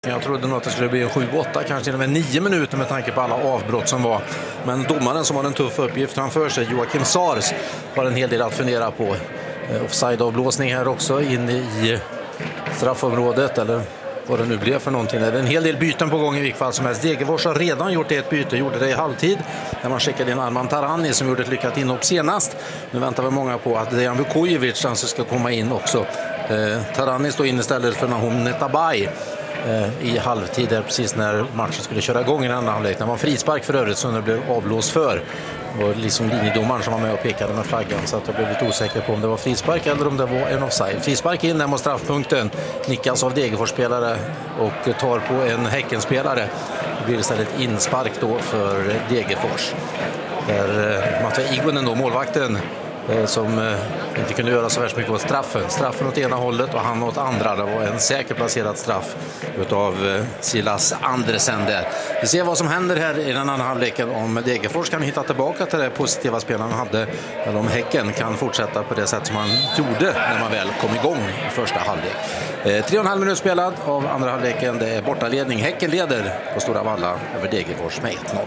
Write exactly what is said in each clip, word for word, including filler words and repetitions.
Jag trodde nog att det skulle bli en sju åtta, kanske till och med nio minuter med tanke på alla avbrott som var. Men domaren som har en tuff uppgift framför sig, Joakim Sars, har en hel del att fundera på. Offside-avblåsning här också in i straffområdet, eller vad det nu blev för någonting. Det är en hel del byten på gång i vilket fall som helst. Degerfors har redan gjort ett byte, gjorde det i halvtid när man skickade in Arman Tarani som gjorde ett lyckat inhopp senast. Nu väntar vi många på att Dejan Vukojevic alltså ska komma in också. Eh, Tarani står in istället för Nahom Netabay i halvtid där precis när matchen skulle köra igång i den andra halvlek. Det var en frispark för övrigt som det blev avblåst för. Det var liksom linjedomaren som var med och pekade med flaggan, så att jag blev lite osäker på om det var frispark eller om det var en offside. Frispark in där mot straffpunkten, nickas av Degerfors-spelare och tar på en Häckenspelare. Det blir istället inspark då för Degerfors. Där Matthias Igonen då, målvakten, som inte kunde göra så värst mycket åt straffen. Straffen åt ena hållet och han åt andra. Det var en säker placerad straff utav Silas Andersen där. Vi ser vad som händer här i den andra halvleken, om Degerfors kan hitta tillbaka till det positiva spelarna hade, eller om Häcken kan fortsätta på det sätt som man gjorde när man väl kom igång i första halvlek. Eh, tre och en halv minut spelad av andra halvleken. Det är bortaledning. Häcken leder på Stora Valla över Degerfors med ett noll.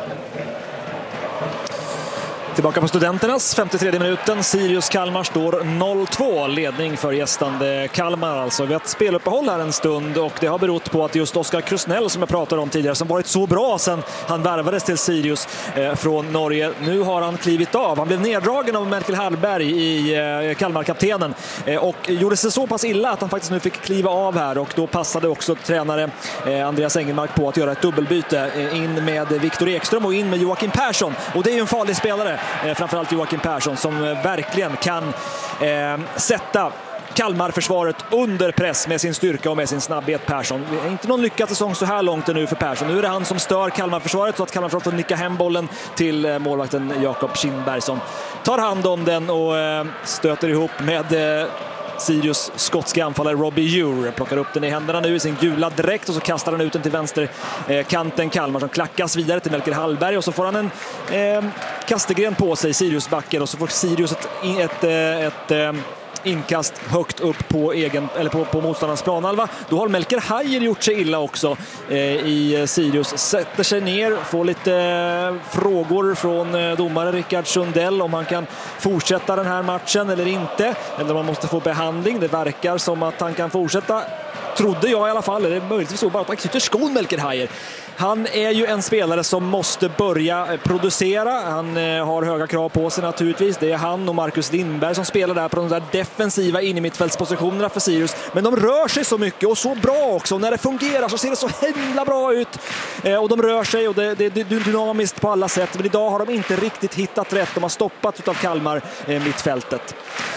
Tillbaka på Studenternas, femtiotredje minuten. Sirius Kalmar står noll två, ledning för gästande Kalmar. Alltså, vi har ett speluppehåll här en stund och det har berott på att just Oskar Krusnell, som jag pratade om tidigare, som varit så bra sedan han värvades till Sirius eh, från Norge. Nu har han klivit av. Han blev neddragen av Melker Hallberg i eh, Kalmar-kaptenen eh, och gjorde sig så pass illa att han faktiskt nu fick kliva av här, och då passade också tränare eh, Andreas Engelmark på att göra ett dubbelbyte eh, in med Viktor Ekström och in med Joakim Persson, och det är ju en farlig spelare. Eh, framförallt Joakim Persson som eh, verkligen kan eh, sätta Kalmar-försvaret under press med sin styrka och med sin snabbhet. Persson, inte någon lyckad säsong så här långt nu för Persson. Nu är det han som stör Kalmar-försvaret så att Kalmar får nicka hem bollen till eh, målvakten Jakob Kindberg som tar hand om den och eh, stöter ihop med eh, Sirius skotska anfallare Robbie Ure. Plockar upp den i händerna nu i sin gula dräkt och så kastar han ut den till vänster eh, kanten Kalmar som klackas vidare till Melker Hallberg, och så får han en eh, kastegren på sig, Sirius backen, och så får Sirius ett, ett, ett, ett inkast högt upp på egen eller på, på motståndarens planhalva. Då har Melker Hajer gjort sig illa också eh, i Sirius. Sätter sig ner, får lite eh, frågor från eh, domare Rickard Sundell om han kan fortsätta den här matchen eller inte, eller om man måste få behandling. Det verkar som att han kan fortsätta, trodde jag i alla fall. Eller möjligtvis så bara att han knyter skon, Melker Hajer. Han är ju en spelare som måste börja producera. Han eh, har höga krav på sig naturligtvis. Det är han och Marcus Lindberg som spelar där på de där defensiva in i mittfältspositionerna för Sirius. Men de rör sig så mycket och så bra också. När det fungerar så ser det så himla bra ut. Eh, och de rör sig och det, det, det är dynamiskt på alla sätt. Men idag har de inte riktigt hittat rätt. De har stoppat av Kalmar eh, mittfältet.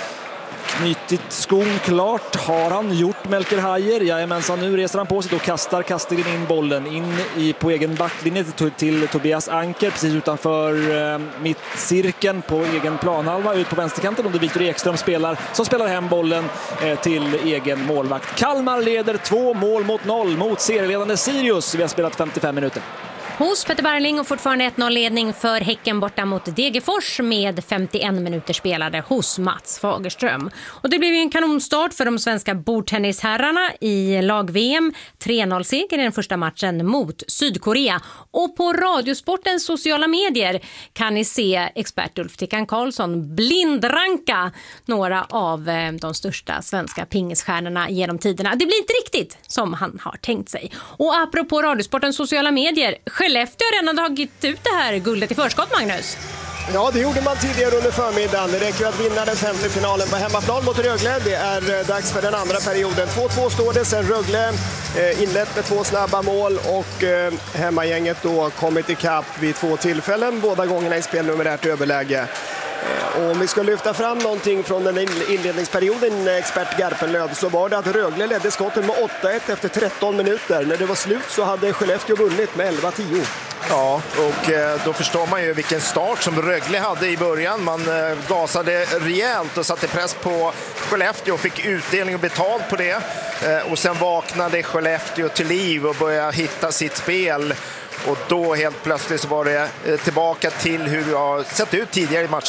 Knytit skon klart har han gjort, Melker Hajer. Jajamensan, nu reser han på sig och kastar Kastelin in bollen in i, på egen backlinje till, till Tobias Anker precis utanför eh, mittcirkeln på egen planhalva ut på vänsterkanten, och det är Viktor Ekström spelar, som spelar hem bollen eh, till egen målvakt. Kalmar leder två mål mot noll mot serieledande Sirius. Vi har spelat femtiofem minuter. Hos Peter Barling och fortfarande ett noll-ledning för Häcken borta mot Degerfors med femtioen minuter spelade hos Mats Fagerström. Och det blev ju en kanonstart för de svenska bordtennisherrarna i lag-V M. tre noll-seger i den första matchen mot Sydkorea. Och på Radiosportens sociala medier kan ni se expert Ulf Tickan Karlsson blindranka några av de största svenska pingisstjärnorna genom tiderna. Det blir inte riktigt som han har tänkt sig. Och apropå Radiosportens sociala medier, Skellefteå har redan tagit ut det här guldet i förskott, Magnus. Ja, det gjorde man tidigare under förmiddagen. Det räcker att vinna den femte finalen på hemmaplan mot Rögle. Det är dags för den andra perioden. två två står det sen Rögle eh, inlett med två snabba mål och eh, hemmagänget då kommit ikapp vid två tillfällen, båda gångerna i spelnumerärt överläge. Och om vi ska lyfta fram någonting från den inledningsperioden, expert Garpenlöv, så var det att Rögle ledde skotten med åtta ett efter tretton minuter. När det var slut så hade Skellefteå vunnit med elva tio. Ja, och då förstår man ju vilken start som Rögle hade i början. Man gasade rejält och satte press på Skellefteå och fick utdelning och betalt på det. Och sen vaknade Skellefteå till liv och började hitta sitt spel. Och då helt plötsligt så var det tillbaka till hur det har sett ut tidigare i matchserien.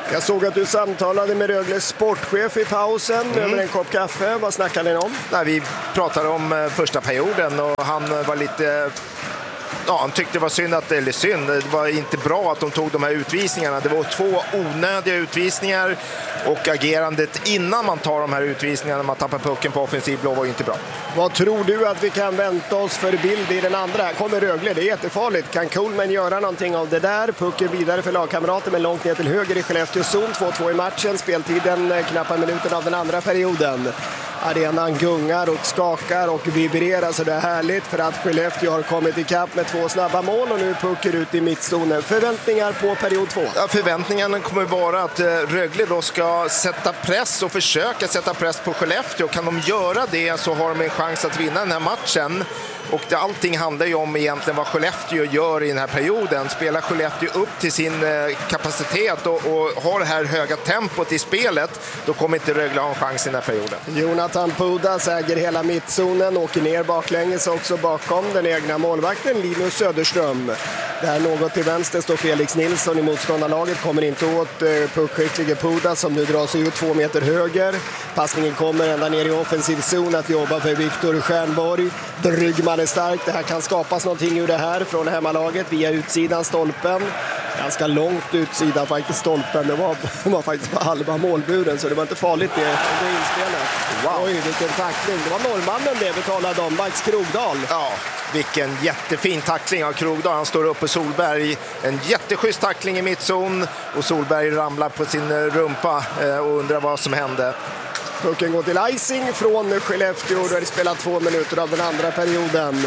Jag såg att du samtalade med Rögles sportchef i pausen mm. över en kopp kaffe. Vad snackade ni om? Nej, vi pratade om första perioden och han var lite... Ja, han tyckte det var synd att, eller synd, det var inte bra att de tog de här utvisningarna. Det var två onödiga utvisningar och agerandet innan man tar de här utvisningarna, man tappar pucken på offensiv blå, var ju inte bra. Vad tror du att vi kan vänta oss för bild i den andra? Här kommer Rögle, det är jättefarligt. Kan Coleman göra någonting av det där? Pucken vidare för lagkamrater men långt ner till höger i Skellefteå zon. två två i matchen, speltiden knappa minuten av den andra perioden. Arenan gungar och skakar och vibrerar så det är härligt för att Skellefteå har kommit ikapp med två snabba mål och nu puckar ut i mittzonen. Förväntningar på period två? Ja, förväntningarna kommer vara att Rögle då ska sätta press och försöka sätta press på Skellefteå. Kan de göra det så har de en chans att vinna den här matchen. Och det, allting handlar ju om egentligen vad Skellefteå gör i den här perioden. Spelar Skellefteå upp till sin eh, kapacitet och, och har det här höga tempot i spelet, då kommer inte Rögle ha en chans i den här perioden. Jonathan Pudas äger hela mittzonen, åker ner baklänges också bakom den egna målvakten Linus Söderström. Där något till vänster står Felix Nilsson i motståndarlaget, kommer inte åt eh, puckskicklige Pudas som nu drar sig ut två meter höger. Passningen kommer ända ner i offensiv zon att jobba för Viktor Stjernborg. Bryggman är stark, det här kan skapas någonting ur det här från hemmalaget via utsidan stolpen. Ganska långt utsida faktiskt stolpen, det var, det var faktiskt på halva målburen så det var inte farligt det, det inspelet. Wow. Oj, vilken tackling, det var norrmannen det vi talade om, Max Krogdahl. Ja, vilken jättefin tackling av Krogdahl, han står upp på Solberg, en jätteschysst tackling i mittzon och Solberg ramlar på sin rumpa och undrar vad som hände. Pucken går till icing från Skellefteå. Då har det spelat två minuter av den andra perioden.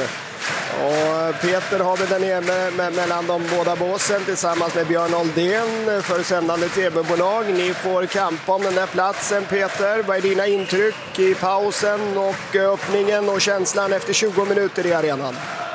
Och Peter har vi den nere med, mellan de båda båsen tillsammans med Björn Oldén för sändande tv-bolag. Ni får kampa om den där platsen, Peter. Vad är dina intryck i pausen och öppningen och känslan efter tjugo minuter i arenan?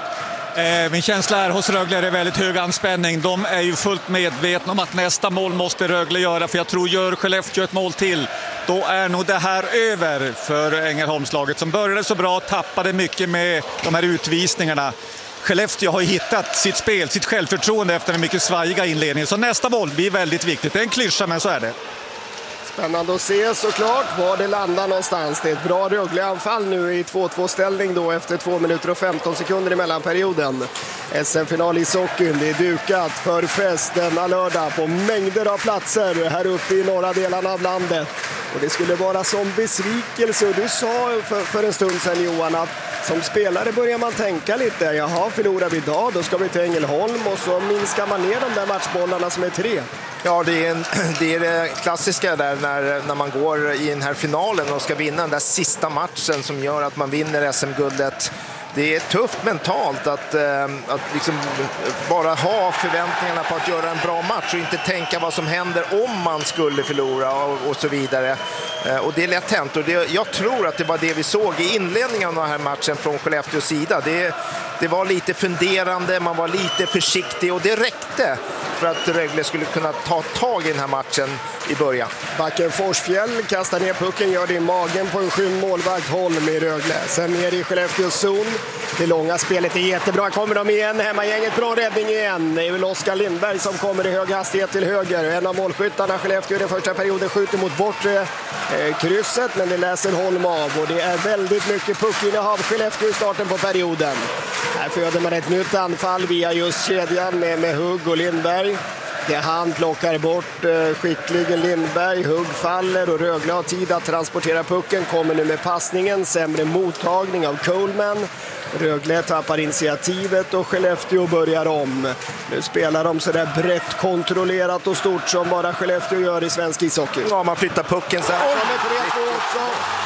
Min känsla är hos Rögle är det väldigt hög anspänning. De är ju fullt medvetna om att nästa mål måste Rögle göra. För jag tror gör Skellefteå ett mål till, då är nog det här över för Ängelholmslaget som började så bra, tappade mycket med de här utvisningarna. Skellefteå har hittat sitt spel, sitt självförtroende efter en mycket svajiga inledning. Så nästa mål blir väldigt viktigt. Det är en klyscha, men så är det. Spännande att se såklart var det landar någonstans. Det är ett bra Rögle-anfall nu i två två ställning då efter två minuter och femton sekunder i mellanperioden. S M-final i Sockin, det är dukat för fest denna lördag på mängder av platser här uppe i norra delarna av landet. Och det skulle vara som besvikelse, och du sa för, för en stund sedan Johan att som spelare börjar man tänka lite, jaha, förlorar vi idag, då ska vi till Ängelholm och så minskar man ner de där matchbollarna som är tre. Ja, det är, en, det är det klassiska där när, när man går i den här finalen och ska vinna den där sista matchen som gör att man vinner S M-guldet. Det är tufft mentalt att, att liksom bara ha förväntningarna på att göra en bra match och inte tänka vad som händer om man skulle förlora och, och så vidare. Och det är lätt hänt. Och det, jag tror att det var det vi såg i inledningen av den här matchen från Skellefteås sida. Det, det var lite funderande, man var lite försiktig och det räckte för att Rögle skulle kunna ta tag i den här matchen i början. Backen Forsfjäll kastar ner pucken, gör det i magen på en skymd målvakt Holm i Rögle. Sen ner i Skellefteås zon. Det långa spelet är jättebra. Kommer de igen, hemmagänget, bra räddning igen. Det är väl Oskar Lindberg som kommer i hög hastighet till höger. En av målskyttarna Skellefteå i den första perioden skjuter mot bortre eh, krysset, men det läser Holm av. Och det är väldigt mycket puckinnehav Skellefteå i starten på perioden. Här föder man ett nytt anfall via just kedjan med, med Hugg och Lindberg. Det han plockar bort eh, skickligen Lindberg, Hugg faller och Rögle har tid att transportera pucken, kommer nu med passningen, sämre mottagning av Coleman. Rögle tappar initiativet och Skellefteå börjar om. Nu spelar de så där brett kontrollerat och stort som bara Skellefteå gör i svensk ishockey. Ja, man flyttar pucken så här. Och med tre två också.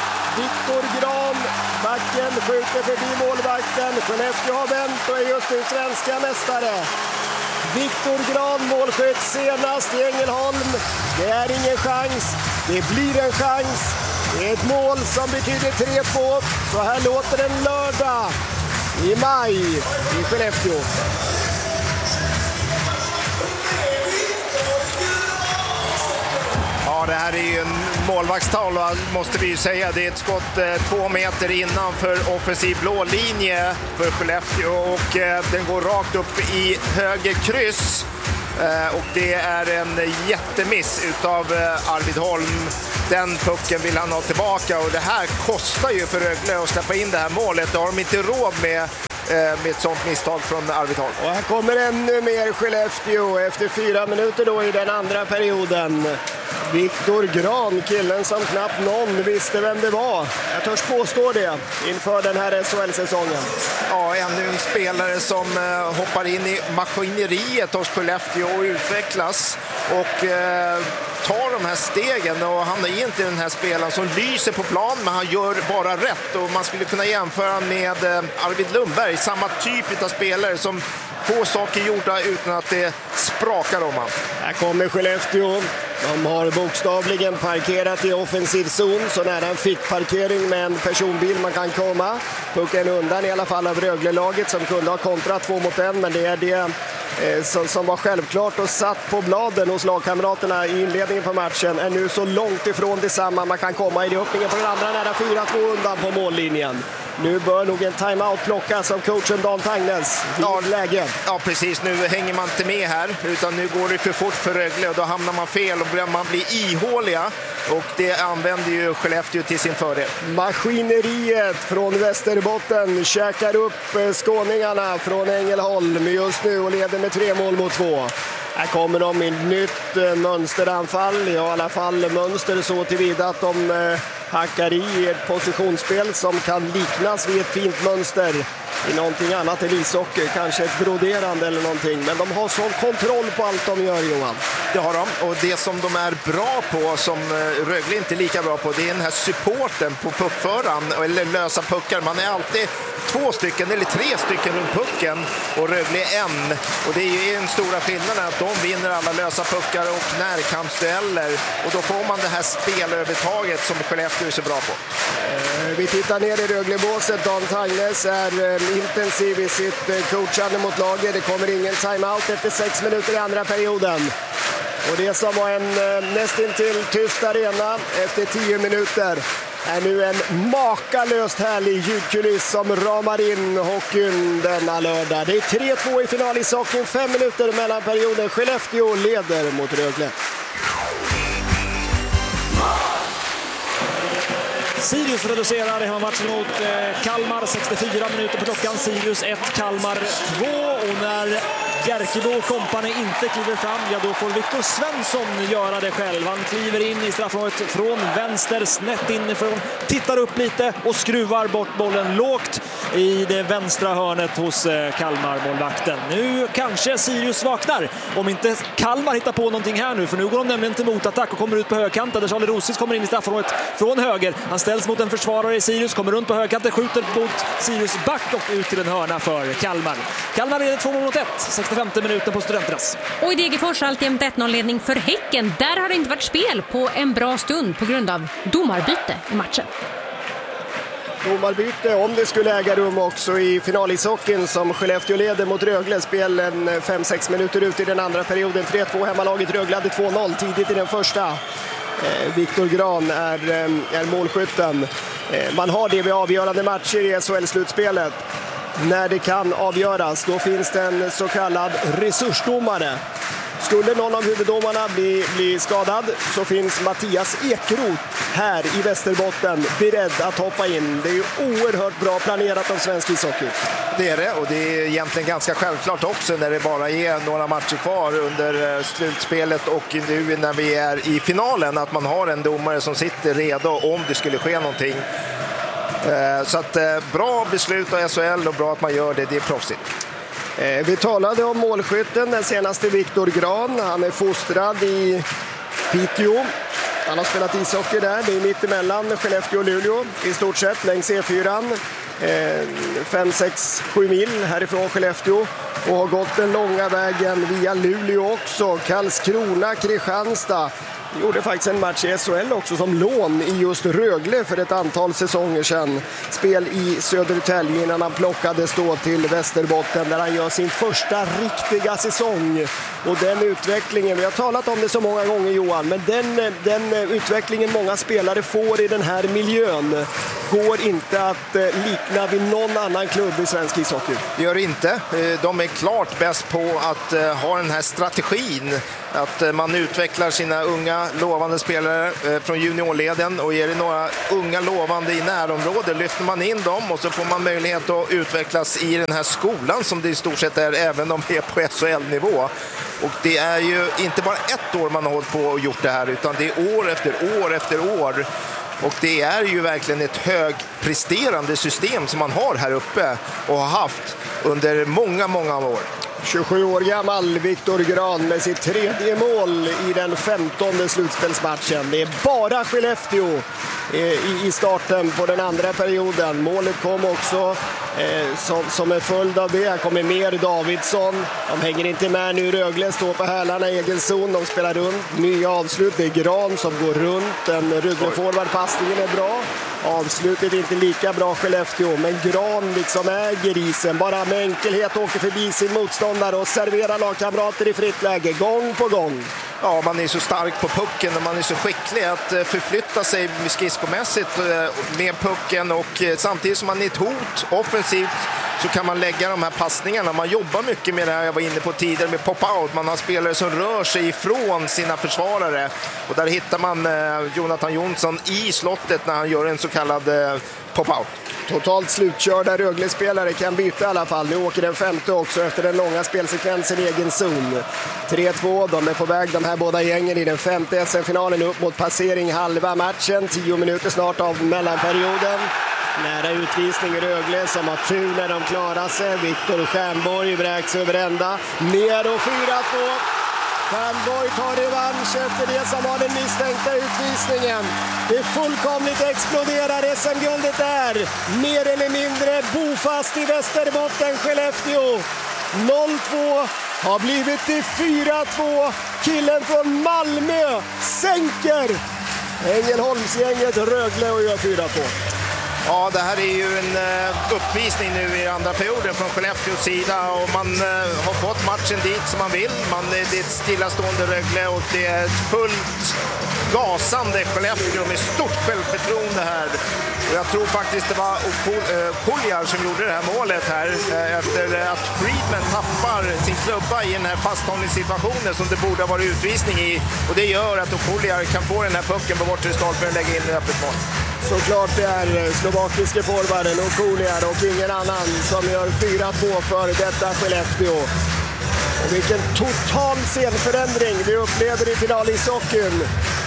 Viktor Gran, backen, skjuter förbi målvakten. Skellefteå har vänt och är just nu svenska mästare. Viktor Gran, målskytt senast i Ängelholm. Det är ingen chans. Det blir en chans. Det är ett mål som betyder tre två. Så här låter den lördag i maj i Skellefteå. Ja, det här är ju en målvaktstavla måste vi ju säga. Det är ett skott eh, två meter innanför offensiv blå linje för Skellefteå och eh, den går rakt upp i höger kryss. och det är en jättemiss utav Arvid Holm. Den pucken vill han ha tillbaka och det här kostar ju för Rögle att släppa in det här målet. Det har de inte råd med med ett sånt misstag från Arvid Holm. Och här kommer ännu mer Skellefteå efter fyra minuter då i den andra perioden. Viktor Gran, killen som knappt någon visste vem det var. Jag törs påstå det inför den här S H L-säsongen. Ja, ännu en spelare som eh, hoppar in i maskineriet hos Skellefteå och utvecklas och eh, tar de här stegen, och han är inte den här spelaren som lyser på plan, men han gör bara rätt, och man skulle kunna jämföra med eh, Arvid Lundberg, samma typ av spelare som få saker gjorda utan att det sprakar om han. Här kommer Skellefteå. De har bokstavligen parkerat i offensiv zon, så nära en fickparkering med en personbil man kan komma. Pucken undan i alla fall av Rögle-laget som kunde ha kontrat två mot en, men det är det eh, som, som var självklart och satt på bladen hos lagkamraterna i inledningen på matchen är nu så långt ifrån detsamma man kan komma i det. Öppningen på den andra nära fyra två undan på mållinjen. Nu bör nog en timeout plockas av coachen Dan Tangnes. Ja, läge. Ja, precis. Nu hänger man inte med här, utan nu går det för fort för Rögle och då hamnar man fel och man blir ihåliga. Och det använder ju Skellefteå till sin fördel. Maskineriet från Västerbotten käkar upp skåningarna från Ängelholm just nu och leder med tre mål mot två. Här kommer de i nytt mönsteranfall, i alla fall mönster så tillvida att de hackar i ett positionsspel som kan liknas vid ett fint mönster i någonting annat än ishockey, kanske ett broderande eller någonting, men de har sån kontroll på allt de gör, Johan. Det har de, och det som de är bra på, som Rögle inte är lika bra på, det är den här supporten på puckföraren, eller lösa puckar. Man är alltid två stycken eller tre stycken runt pucken och Rögle är en, och det är ju en stora skillnaden att de vinner alla lösa puckar och närkampsdueller, och då får man det här spelövertaget som Skellefteå är så bra på. Vi tittar ner i Röglebåset. Dan Tangnes är intensiv i sitt coachande mot laget. Det kommer ingen timeout efter sex minuter i andra perioden. Och det som var en nästintill tyst arena efter tio minuter är nu en makalöst härlig ljudkuliss som ramar in hockeyn denna lördag. Det är tre två i final i hockeyn, fem minuter mellan perioden. Skellefteå leder mot Rögle. Sirius reducerar hemmamatchen mot eh, Kalmar, sextiofyra minuter på klockan. Sirius ett, Kalmar två, och när Jerkebo och kompani inte kliver fram, ja då får Viktor Svensson göra det själv. Han kliver in i straffområdet från vänster, snett inifrån, tittar upp lite och skruvar bort bollen lågt i det vänstra hörnet hos eh, Kalmar-målvakten. Nu kanske Sirius vaknar, om inte Kalmar hittar på någonting här nu, för nu går de nämligen till motattack och kommer ut på högkanten där Charlie Rosis kommer in i straffområdet från höger. Han ställs mot en försvarare i Sirius, kommer runt på högkanten, skjuter mot Sirius back och ut till en hörna för Kalmar. Kalmar leder två mot ett, sextiofemte minuten på Studenternas. Och i Degerfors alltjämt ett noll-ledning för Häcken. Där har det inte varit spel på en bra stund på grund av domarbyte i matchen. Domarbyte, om det skulle äga rum också i finalishockeyn som Skellefteå leder mot Rögle. Spelen fem sex minuter ut i den andra perioden. tre två hemmalaget. Rögle hade två noll tidigt i den första. Eh, Viktor Gran är, är målskytten. Eh, man har det vid avgörande matcher i S H L-slutspelet. När det kan avgöras, då finns det en så kallad resursdomare. Skulle någon av huvuddomarna bli, bli skadad så finns Mattias Ekeroth här i Västerbotten beredd att hoppa in. Det är ju oerhört bra planerat av svensk ishockey. Det är det, och det är egentligen ganska självklart också när det bara är några matcher kvar under slutspelet och nu när vi är i finalen, att man har en domare som sitter redo om det skulle ske någonting. Så att bra beslut av S H L och bra att man gör det, det är proffsigt. Vi talade om målskytten, den senaste Viktor Gran. Han är fostrad i Piteå. Han har spelat ishockey där. Det är mitt emellan Skellefteå och Luleå i stort sett längs E fyra. fem sex sju mil härifrån Skellefteå och har gått den långa vägen via Luleå också. Karlskrona, Kristianstad. Gjorde faktiskt en match i S H L också som lån i just Rögle för ett antal säsonger sedan. Spel i Södertälje innan han plockades då till Västerbotten där han gör sin första riktiga säsong. Och den utvecklingen, vi har talat om det så många gånger Johan, men den, den utvecklingen många spelare får i den här miljön går inte att likna vid någon annan klubb i svensk ishockey. Det gör inte. De är klart bäst på att ha den här strategin. Att man utvecklar sina unga lovande spelare från juniorleden och ger det några unga lovande i närområdet. Lyfter man in dem och så får man möjlighet att utvecklas i den här skolan som det i stort sett är även om vi är på S H L-nivå. Och det är ju inte bara ett år man har hållit på och gjort det här utan det är år efter år efter år. Och det är ju verkligen ett högpresterande system som man har här uppe och har haft under många, många år. tjugosju år gammal Viktor Grahn med sitt tredje mål i den femtonde slutspelsmatchen. Det är bara Skellefteå i starten på den andra perioden. Målet kom också eh, som, som en följd av det. Här kommer mer Davidsson. De hänger inte med nu. Rögle står på hälarna i egen zon. De spelar runt. Nya avslut. Det är Grahn som går runt. En Rögle-forward-passningen är bra. Avslutet är inte lika bra Skellefteå, men Grahn liksom äger isen. Bara med enkelhet åker förbi sin motståndare och serverar lagkamrater i fritt läge gång på gång. Ja, man är så stark på pucken och man är så skicklig att förflytta sig skridskomässigt med pucken och samtidigt som man är ett hot offensivt så kan man lägga de här passningarna. Man jobbar mycket med det här jag var inne på tidigare med pop-out. Man har spelare som rör sig ifrån sina försvarare och där hittar man Jonathan Jonsson i slottet när han gör en så kallad pop-out. Totalt slutkörda Rögle-spelare kan byta i alla fall. Nu åker den femte också efter den långa spelsekvensen i egen zon. tre två, de är på väg de här båda gängen i den femte S M-finalen upp mot passering halva matchen. Tio minuter snart av mellanperioden. Nära utvisning i Rögle som har tur när de klarar sig. Viktor Stjernborg vräks över ända. Ner och fyra två. Stjernborg tar revansch efter det som var den misstänkta utvisningen. Det fullkomligt exploderar S M-guldet där. Mer eller mindre bofast i Västerbotten, Skellefteå. noll två har blivit till fyra två. Killen från Malmö sänker Ängelholmsgänget Rögle och gör fyra två. Ja, det här är ju en uh, uppvisning nu i andra perioden från Skellefteås sida och man uh, har fått matchen dit som man vill. Man, det är ett stillastående Rögle och det är ett fullt gasande Skellefteå med stort självförtroende här. Och jag tror faktiskt det var Collier som gjorde det här målet här uh, efter att Friedman tappar sin klubba i den här fasthållningssituationen som det borde ha varit utvisning i. Och det gör att Collier kan få den här pucken på bortre stolpen och lägga in i öppet mål. Såklart det är slovakiske forwarden och Collier och ingen annan som gör fyra två för detta Skellefteå. Och vilken total scenförändring vi upplever i finalishockeyn.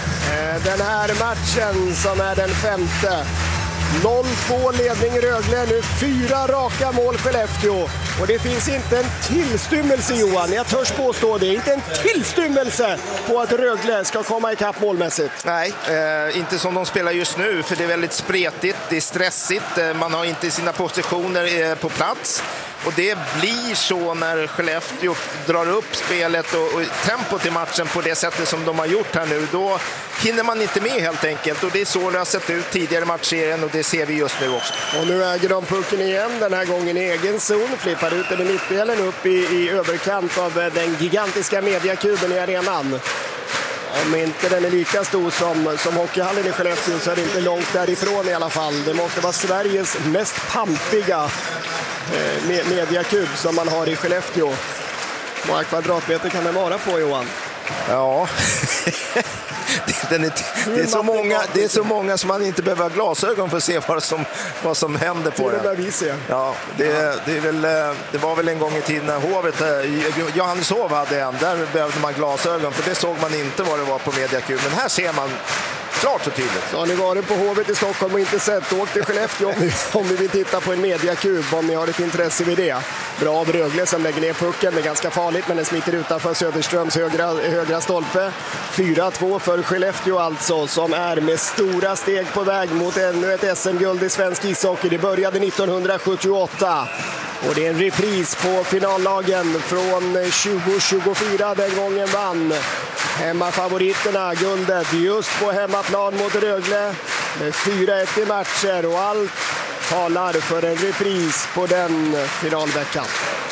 Den här matchen som är den femte. noll två ledning i Rögle, nu fyra raka mål Skellefteå. Och det finns inte en tillstymmelse, Johan, jag törs påstå det, inte en tillstymmelse på att Rögle ska komma i kapp målmässigt. Nej, eh, inte som de spelar just nu, för det är väldigt spretigt, det är stressigt, eh, man har inte sina positioner eh, på plats. Och det blir så när Skellefteå drar upp spelet och, och tempot i matchen på det sättet som de har gjort här nu. Då hinner man inte med helt enkelt. Och det är så det har sett ut tidigare matchserien och det ser vi just nu också. Och nu äger de pucken igen, den här gången i egen zon. Flippar ut den i mittdelen upp i, i överkant av den gigantiska mediakuben i arenan. Om inte den är lika stor som, som hockeyhallen i Skellefteå så är det inte långt därifrån i alla fall. Det måste vara Sveriges mest pampiga eh, mediakub som man har i Skellefteå. Många kvadratmeter kan den vara på, Johan? Ja, Den är, det, är så många, det är så många som man inte behöver ha glasögon för att se vad som, vad som händer på den. Ja, det, det, är väl, det var väl en gång i tiden när Hovet, Johanneshov hade en, där behövde man glasögon för det såg man inte vad det var på mediakub. Men här ser man klart och tydligt. Så har ni varit på Hovet i Stockholm och inte sett, åk till Skellefteå om ni, om ni vill titta på en mediakub, om ni har ett intresse vid det. Bra av Rögle som lägger ner pucken, det är ganska farligt men den smiter utanför Söderströms högra, högra stolpe. fyra två för Skellefteå alltså, som är med stora steg på väg mot ännu ett S M-guld i svensk ishockey. Det började nittonhundrasjuttioåtta. Och det är en repris på finallagen från tjugo tjugofyra, den gången vann Hemmafavoriterna, guldet just på hemmaplan mot Rögle med fyra ett i matcher och allt talar för en repris på den finalveckan.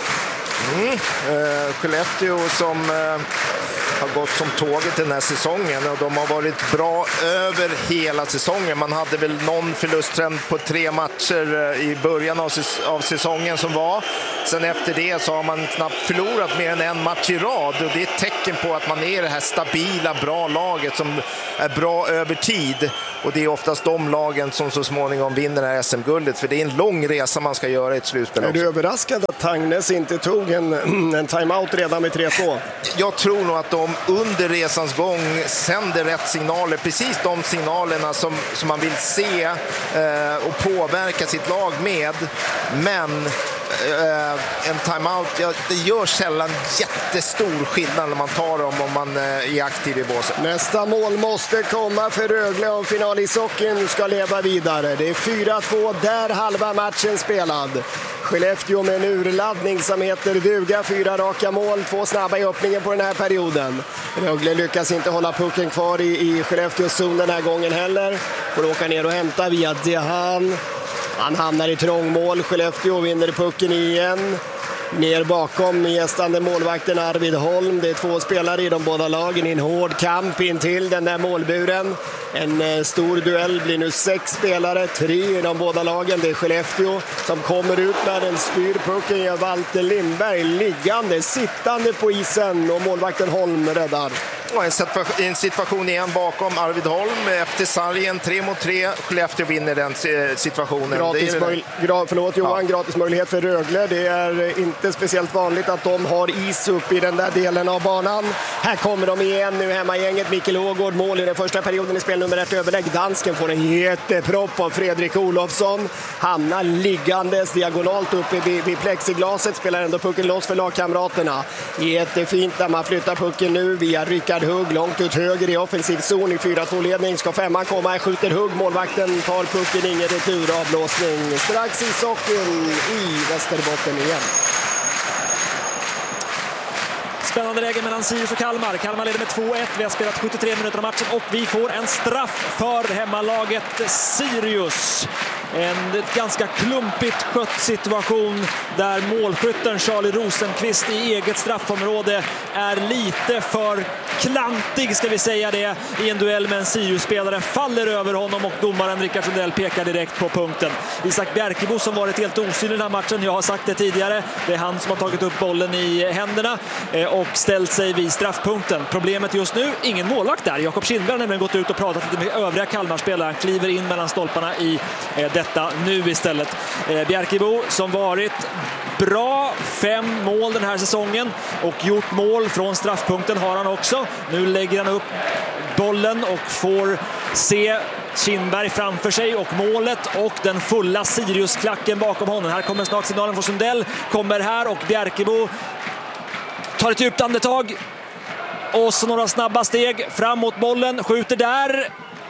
Mm. Eh, Skellefteå som eh, har gått som tåget den här säsongen och de har varit bra över hela säsongen. Man hade väl någon förlusttrend på tre matcher i början av, säs- av säsongen som var. Sen efter det så har man knappt förlorat mer än en match i rad och det är ett tecken på att man är det här stabila, bra laget som är bra över tid. Och det är oftast de lagen som så småningom vinner det här S M-guldet, för det är en lång resa man ska göra i ett slutspel också. Är du överraskad att Tangnes inte tog en, en timeout redan med tre två? Jag tror nog att de under resans gång sänder rätt signaler, precis de signalerna som, som man vill se eh, och påverka sitt lag med. Men eh, en timeout, ja, det gör sällan jättestor skillnad när man tar dem om man eh, är aktiv i båset. Nästa mål måste komma för Rögle om finalishockeyn ska leva vidare. Det är fyra två, där halva matchen spelad. Skellefteå med en urladdning som heter duga. Fyra raka mål, två snabba i öppningen på den här perioden. Rögle lyckas inte hålla pucken kvar i, i Skellefteås zon den här gången heller. Får åka ner och hämta via Dehan. Han hamnar i trångmål. Skellefteå vinner pucken igen. Ner bakom gästande målvakten Arvid Holm. Det är två spelare i de båda lagen i en hård kamp in till den där målburen. En eh, stor duell, blir nu sex spelare, tre i de båda lagen. Det är Skellefteå som kommer ut när den styr pucken. Gör Walter Lindberg liggande, sittande på isen och målvakten Holm räddar. Ja, en, situation, en situation igen bakom Arvid Holm efter sargen, tre mot tre. Skellefteå vinner den situationen. Gratis, det möj- gra- förlåt Johan, ja. gratis möjlighet för Rögle. Det är inte speciellt vanligt att de har is upp i den där delen av banan. Här kommer de igen nu, hemmagänget. Mikael Ågård, mål i den första perioden i spel nummer ett överlägg. Dansken får en jättepropp av Fredrik Olofsson. Hamnar liggandes diagonalt uppe vid, vid plexiglaset. Spelar ändå pucken loss för lagkamraterna. Jättefint när man flyttar pucken nu via Rickard Hugg långt ut höger i offensiv zon i fyra två-ledning. Ska femman komma, här skjuter Hugg. Målvakten tar pucken, ingen retur, avblåsning. Strax i socken i Västerbotten igen. Spännande läge mellan Sirius och Kalmar. Kalmar leder med två ett. Vi har spelat sjuttiotre minuter av matchen och vi får en straff för hemmalaget Sirius. En ganska klumpigt skött situation där målskytten Charlie Rosenqvist i eget straffområde är lite för klantig, ska vi säga det, i en duell med en Sirius-spelare. Faller över honom och domaren Rickard Sundell pekar direkt på punkten. Isak Bjerkebo som varit helt osynlig i den här matchen, jag har sagt det tidigare, det är han som har tagit upp bollen i händerna och ställt sig vid straffpunkten. Problemet just nu, ingen målvakt där. Jakob Kindberg har nämligen gått ut och pratat lite med övriga Kalmar-spelare. Han kliver in mellan stolparna i eh, detta nu istället. Eh, Bjerkebo som varit bra, fem mål den här säsongen och gjort mål från straffpunkten har han också. Nu lägger han upp bollen och får se Kindberg framför sig och målet och den fulla Sirius-klacken bakom honom. Här kommer snart signalen från Sundell, kommer här och Bjerkebo tar ett djupt andetag och så några snabba steg fram mot bollen, skjuter där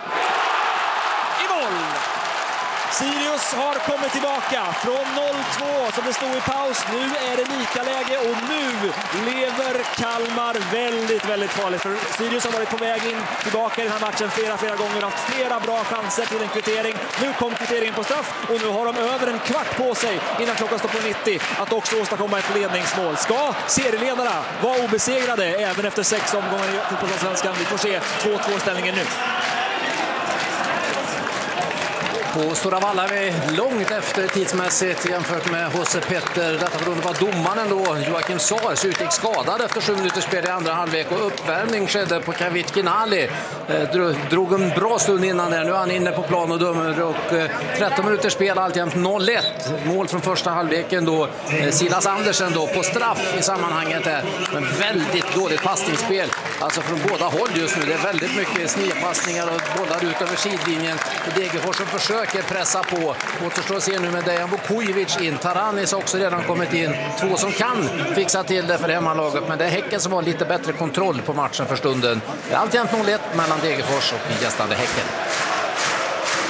i mål. Sirius har kommit tillbaka från noll två som det stod i paus. Nu är det lika läge och nu lever Kalmar väldigt, väldigt farligt. För Sirius har varit på väg in tillbaka i den här matchen flera, flera gånger. Haft flera bra chanser till en kvittering. Nu kom kvitteringen på straff och nu har de över en kvart på sig innan klockan står på nittio att också åstadkomma ett ledningsmål. Ska serieledarna vara obesegrade även efter sex omgångar i fotbollsallsvenskan? Vi får se två två ställningen nu. På Stora Valla är vi långt efter tidsmässigt jämfört med H C Petter. Detta beroende på att domaren då, Joakim Sars, utgick skadad efter sju minuters spel i andra halvlek och uppvärmning skedde på Kavit Kinali. Eh, drog en bra stund innan där. Nu är han inne på plan och dömer och eh, tretton minuters spel alltjämt noll ett. Mål från första halvleken då. Eh, Silas Andersen då på straff i sammanhanget där. Men väldigt dåligt passningsspel. Alltså från båda håll just nu. Det är väldigt mycket snedpassningar och bollar ut över sidlinjen. Och Degerfors som försöker pressa på. Återstår att se nu med Dejan Vukojevic in. Taranis har också redan kommit in. Två som kan fixa till det för hemmalaget. Men det är Häcken som har lite bättre kontroll på matchen för stunden. Det är alltjämt noll ett mellan Degerfors och gästande Häcken.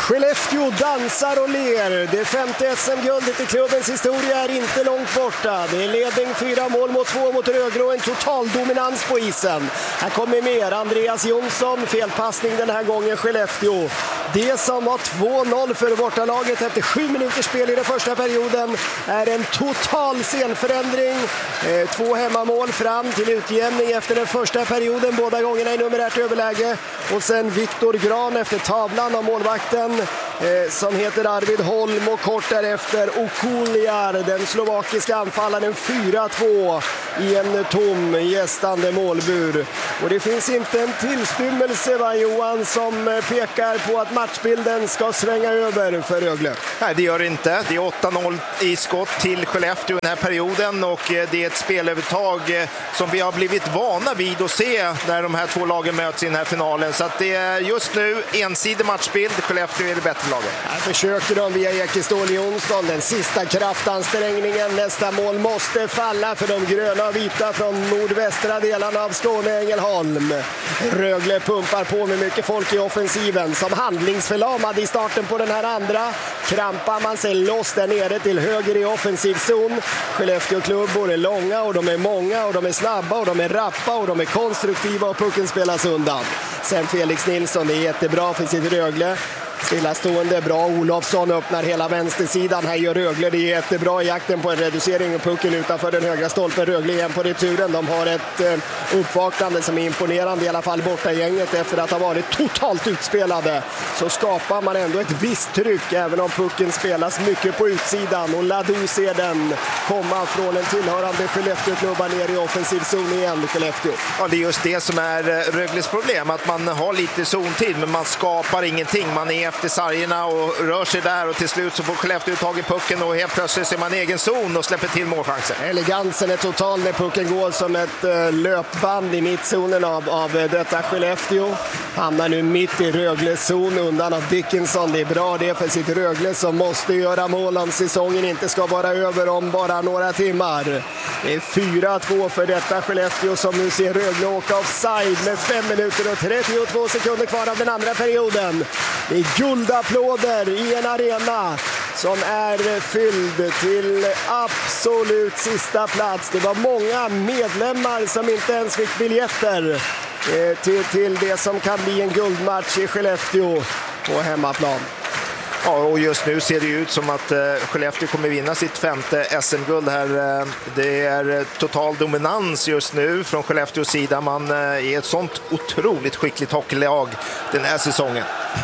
Skellefteå dansar och ler. Det femte S M-guldet i klubbens historia är inte långt borta. Det är ledning fyra mål mot två mot Rögle och en total dominans på isen. Här kommer mer. Andreas Jonsson, felpassning den här gången Skellefteå. Det som var två noll för bortalaget efter sju minuters spel i den första perioden är en total scenförändring. Eh, två hemmamål fram till utjämning efter den första perioden, båda gångerna i numerärt överläge. Och sen Viktor Gran efter tavlan av målvakten eh, som heter Arvid Holm, och kort därefter Okuliar, den slovakiska anfallaren, fyra två i en tom gästande målbur. Och det finns inte en tillstymmelse, va, Johan, som pekar på att matchbilden ska svänga över för Rögle. Nej, det gör det inte. Det är åtta noll i skott till Skellefteå den här perioden, och det är ett spelövertag som vi har blivit vana vid att se när de här två lagen möts i den här finalen. Så att det är just nu ensidig matchbild. Skellefteå är det bättre laget. Här försöker de via Ekestål Jonsson. Den sista kraftansträngningen. Nästa mål måste falla för de gröna och vita från nordvästra delarna av Skåne, Ängelholm. Rögle pumpar på med mycket folk i offensiven. Som handlingsförlamad i starten på den här andra krampar man sig loss där nere till höger i offensiv zon. Skellefteå klubbor är långa och de är många och de är snabba och de är rappa och de är konstruktiva, och pucken spelas undan. Sen Felix Nilsson, det är jättebra för sitt Rögle. Stillastående, bra. Olofsson öppnar hela vänstersidan. Här gör Rögle det är jättebra i jakten på en reducering, och pucken utanför den högra stolpen. Rögle igen på returen. De har ett eh, uppvaknande som är imponerande, i alla fall borta gänget. Efter att ha varit totalt utspelade så skapar man ändå ett visst tryck, även om pucken spelas mycket på utsidan. Och Ladou ser den komma från en tillhörande Skellefteå-klubba ner i offensiv zon igen. Skellefteå. Ja, det är just det som är Rögles problem, att man har lite zontid men man skapar ingenting. Man är efter sargerna och rör sig där, och till slut så får Skellefteå tag i pucken och helt plötsligt ser man egen zon och släpper till målchanser. Elegansen är total när pucken går som ett uh, löpband i mittzonen av, av uh, detta Skellefteå. Hamnar nu mitt i Rögles zon undan av Dickinson. Det är bra det för sitt Rögle som måste göra mål om säsongen inte ska vara över om bara några timmar. Det är fyra två för detta Skellefteå som nu ser Rögle åka offside med fem minuter och trettiotvå sekunder kvar av den andra perioden. Det är guldapplåder i en arena som är fylld till absolut sista plats. Det var många medlemmar som inte ens fick biljetter eh, till, till det som kan bli en guldmatch i Skellefteå på hemmaplan. Ja, och just nu ser det ut som att eh, Skellefteå kommer vinna sitt femte S M-guld här. Eh, det är total dominans just nu från Skellefteås sida. Man eh, är ett sånt otroligt skickligt hockeylag den här säsongen.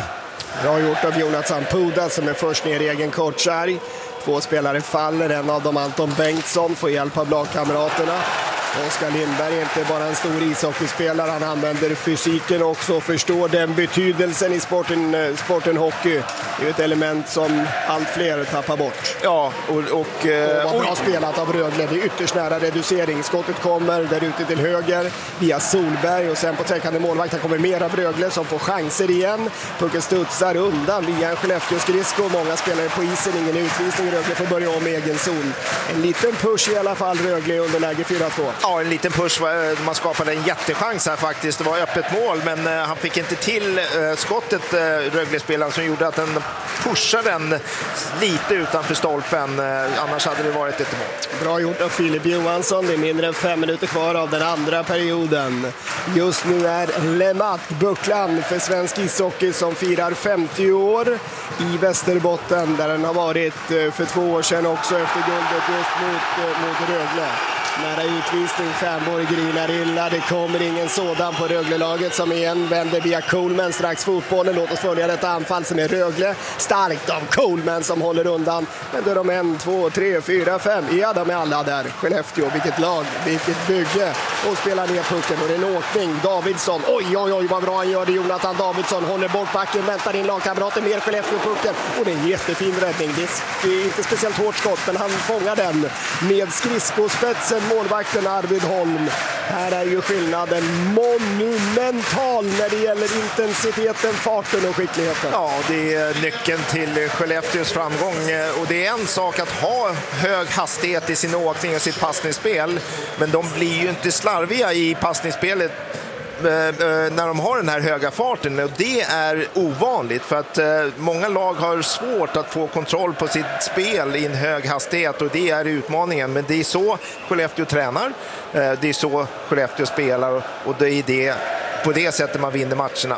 Bra gjort av Jonathan Puda som är först ner i egen kortsarg. Två spelare faller, en av dem Anton Bengtsson får hjälp av lagkamraterna. Oskar Lindberg är inte bara en stor ishockeyspelare, han använder fysiken också och förstår den betydelsen i sporten, sporten hockey. Det är ett element som allt fler tappar bort. Ja, och, och, och vad bra spelat av Rögle. Det är ytterst nära reducering. Skottet kommer där ute till höger via Solberg, och sen på träckande målvakt kommer mer av Rögle som får chanser igen. Pucken studsar undan via en Skellefteå-skridsko. Många spelare på isen, ingen utvisning. Rögle får börja om egen zon. En liten push i alla fall, Rögle under läge fyra två. Ja, en liten push. Man skapade en jättechans här faktiskt. Det var öppet mål, men han fick inte till skottet, Rögle-spelaren, som gjorde att den pushade den lite utanför stolpen. Annars hade det varit ett mål. Bra gjort av Filip Johansson. Det är mindre än fem minuter kvar av den andra perioden. Just nu är Lemat bucklan för svensk ishockey som firar femtio år i Västerbotten, där den har varit för två år sedan också efter guldet just mot, mot Rögle. Nära utvisning, Stjärnborg grinar illa. Det kommer ingen sådan på Rögle-laget som igen vänder via Coleman strax fotbollen. Låt oss följa detta anfall som är Rögle. Starkt av Coleman som håller undan. Men då är de en, två, tre, fyra, fem. Ja, de är alla där. Skellefteå, vilket lag, vilket bygge. Och spelar ner pucken och det är en åkning. Davidsson, oj, oj, oj, vad bra han gör det. Jonathan Davidsson håller bort backen, väntar in lagkamraten, mer Skellefteå-pucken. Och det är en jättefin räddning. Det är inte speciellt hårt skott, men han fångar den med skridskospetsen. Målvakten Arvid Holm. Här är ju skillnaden monumental när det gäller intensiteten, farten och skickligheten. Ja, det är nyckeln till Skellefteås framgång. Och det är en sak att ha hög hastighet i sin åkning och sitt passningsspel. Men de blir ju inte slarviga i passningsspelet när de har den här höga farten, och det är ovanligt för att många lag har svårt att få kontroll på sitt spel i en hög hastighet, och det är utmaningen. Men det är så Skellefteå tränar, det är så Skellefteå spelar, och det är det, på det sättet man vinner matcherna.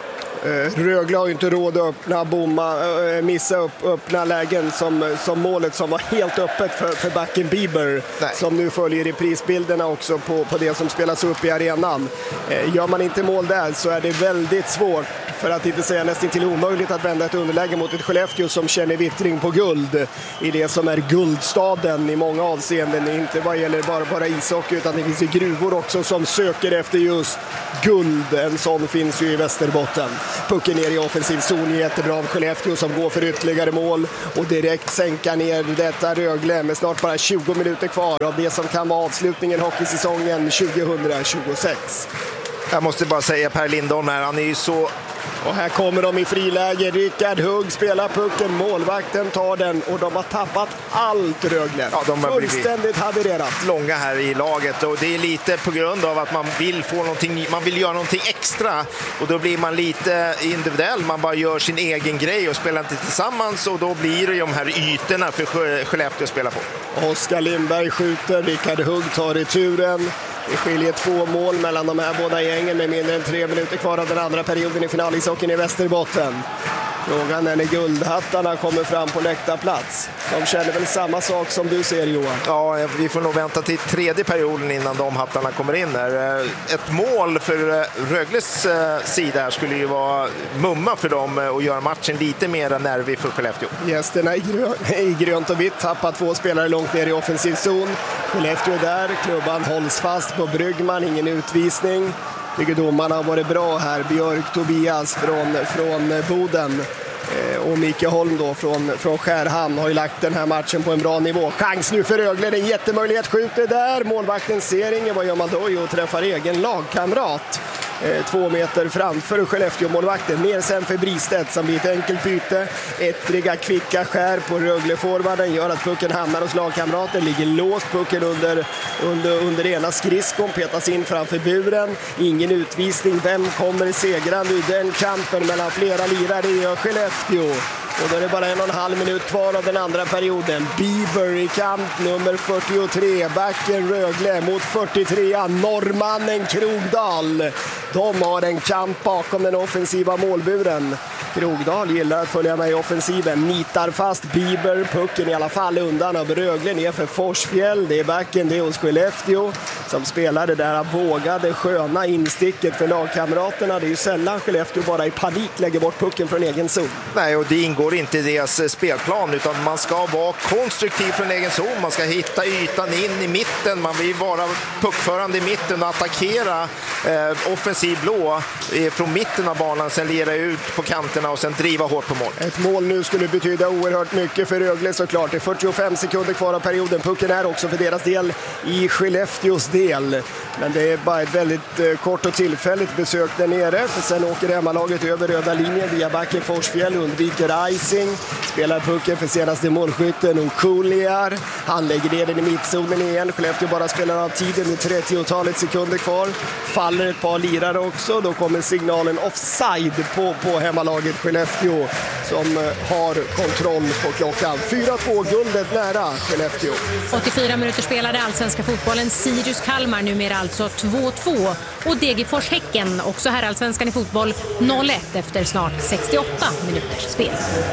Rögle har ju inte råd att öppna, bomma, missa upp, öppna lägen som, som målet som var helt öppet för, för backen Bieber. Nej. Som nu följer i prisbilderna också på, på det som spelas upp i arenan. Gör man inte mål där så är det väldigt svårt, för att inte säga nästan till omöjligt, att vända ett underläge mot ett Skellefteå som känner vittring på guld i det som är guldstaden i många avseenden. Inte vad gäller bara, bara ishockey, utan det finns ju gruvor också som söker efter just guld. En sån finns ju i Västerbotten. Pucken ner i offensiv zon, jättebra av Skellefteå som går för ytterligare mål och direkt sänka ner detta Rögle med snart bara tjugo minuter kvar av det som kan vara avslutningen hockeysäsongen tjugohundratjugosex. Jag måste bara säga Per Lindholm här, han är ju så... Och här kommer de i friläge. Rickard Hugg spelar pucken, målvakten tar den, och de har tappat allt Rögle. Ja, de har fullständigt havererat. Långa här i laget, och det är lite på grund av att man vill få någonting, man vill göra någonting extra, och då blir man lite individuell, man bara gör sin egen grej och spelar inte tillsammans, och då blir det de här ytorna för Skellefteå att spela på. Oskar Lindberg skjuter, Rickard Hugg tar returen. Det skiljer två mål mellan de här båda gängen med mindre än tre minuter kvar av den andra perioden i finalishockeyn i Västerbotten. Frågan är när guldhattarna kommer fram på läktarplats. De känner väl samma sak som du ser, Johan? Ja, vi får nog vänta till tredje perioden innan de hattarna kommer in här. Ett mål för Rögles sida skulle ju vara mumma för dem och göra matchen lite mer nervig för Skellefteå. Gästerna i, grö- i grönt och vitt tappar två spelare långt ner i offensiv zon. Skellefteå är där, klubban hålls fast på Bryggman, ingen utvisning. Tycker domarna har varit bra här. Björk Tobias från, från Boden eh, och Micke Holm då från, från Skärhamn har ju lagt den här matchen på en bra nivå. Chans nu för Rögle, en jättemöjlighet, skjuter där. Målvakten ser ingen, vad gör man då? Jo, träffar egen lagkamrat. Eh, två meter framför Skellefteå-målvakten. Ner sen för Bristedt som blir ett enkelt byte. Ettriga kvicka skär på Rögle-forwarden gör att pucken hamnar hos lagkamraten. Ligger låst, pucken under, under, under ena skridskon, petas in framför buren. Ingen utvisning. Vem kommer segrande ur den kampen mellan flera lirare? Det gör Skellefteå. Och då är det bara en och en halv minut kvar av den andra perioden. Bieber i kamp nummer fyrtiotre. Backen Rögle mot fyrtiotre. Norrmannen Krogdal. De har en kamp bakom den offensiva målburen. Krogdal gillar att följa med i offensiven. Nitar fast Bieber. Pucken i alla fall undan av Rögle ner för Forsfjäll. Det är backen, det är hos Skellefteå som spelar det där vågade sköna insticket för lagkamraterna. Det är ju sällan Skellefteå bara i panik lägger bort pucken från egen zon. Nej, och det ingår inte i deras spelplan, utan man ska vara konstruktiv från egen zon. Man ska hitta ytan in i mitten. Man vill vara puckförande i mitten och attackera eh, offensiv blå eh, från mitten av banan, sen lira ut på kanterna och sen driva hårt på mål. Ett mål nu skulle betyda oerhört mycket för Rögle såklart. Det är fyrtiofem sekunder kvar av perioden. Pucken är också för deras del i Skellefteås del. Men det är bara ett väldigt eh, kort och tillfälligt besök där nere. För sen åker hemmalaget över röda linjen via backen Forsfjäll, undviker icing. Spelar pucken för senaste målskytten och Kuliar. Han lägger ner den i mittzonen igen. Skellefteå bara spelar av tiden med trettiotalet sekunder kvar. Faller ett par lirare också. Då kommer signalen offside på, på hemmalaget Skellefteå som har kontroll på klockan. fyra två guldet nära Skellefteå. åttiofyra minuter spelade allsvenska fotbollen. Sirius Kalmar numera alltså två två. Och Degerfors Häcken, också här allsvenskan i fotboll, noll ett efter snart sextioåtta minuters spel.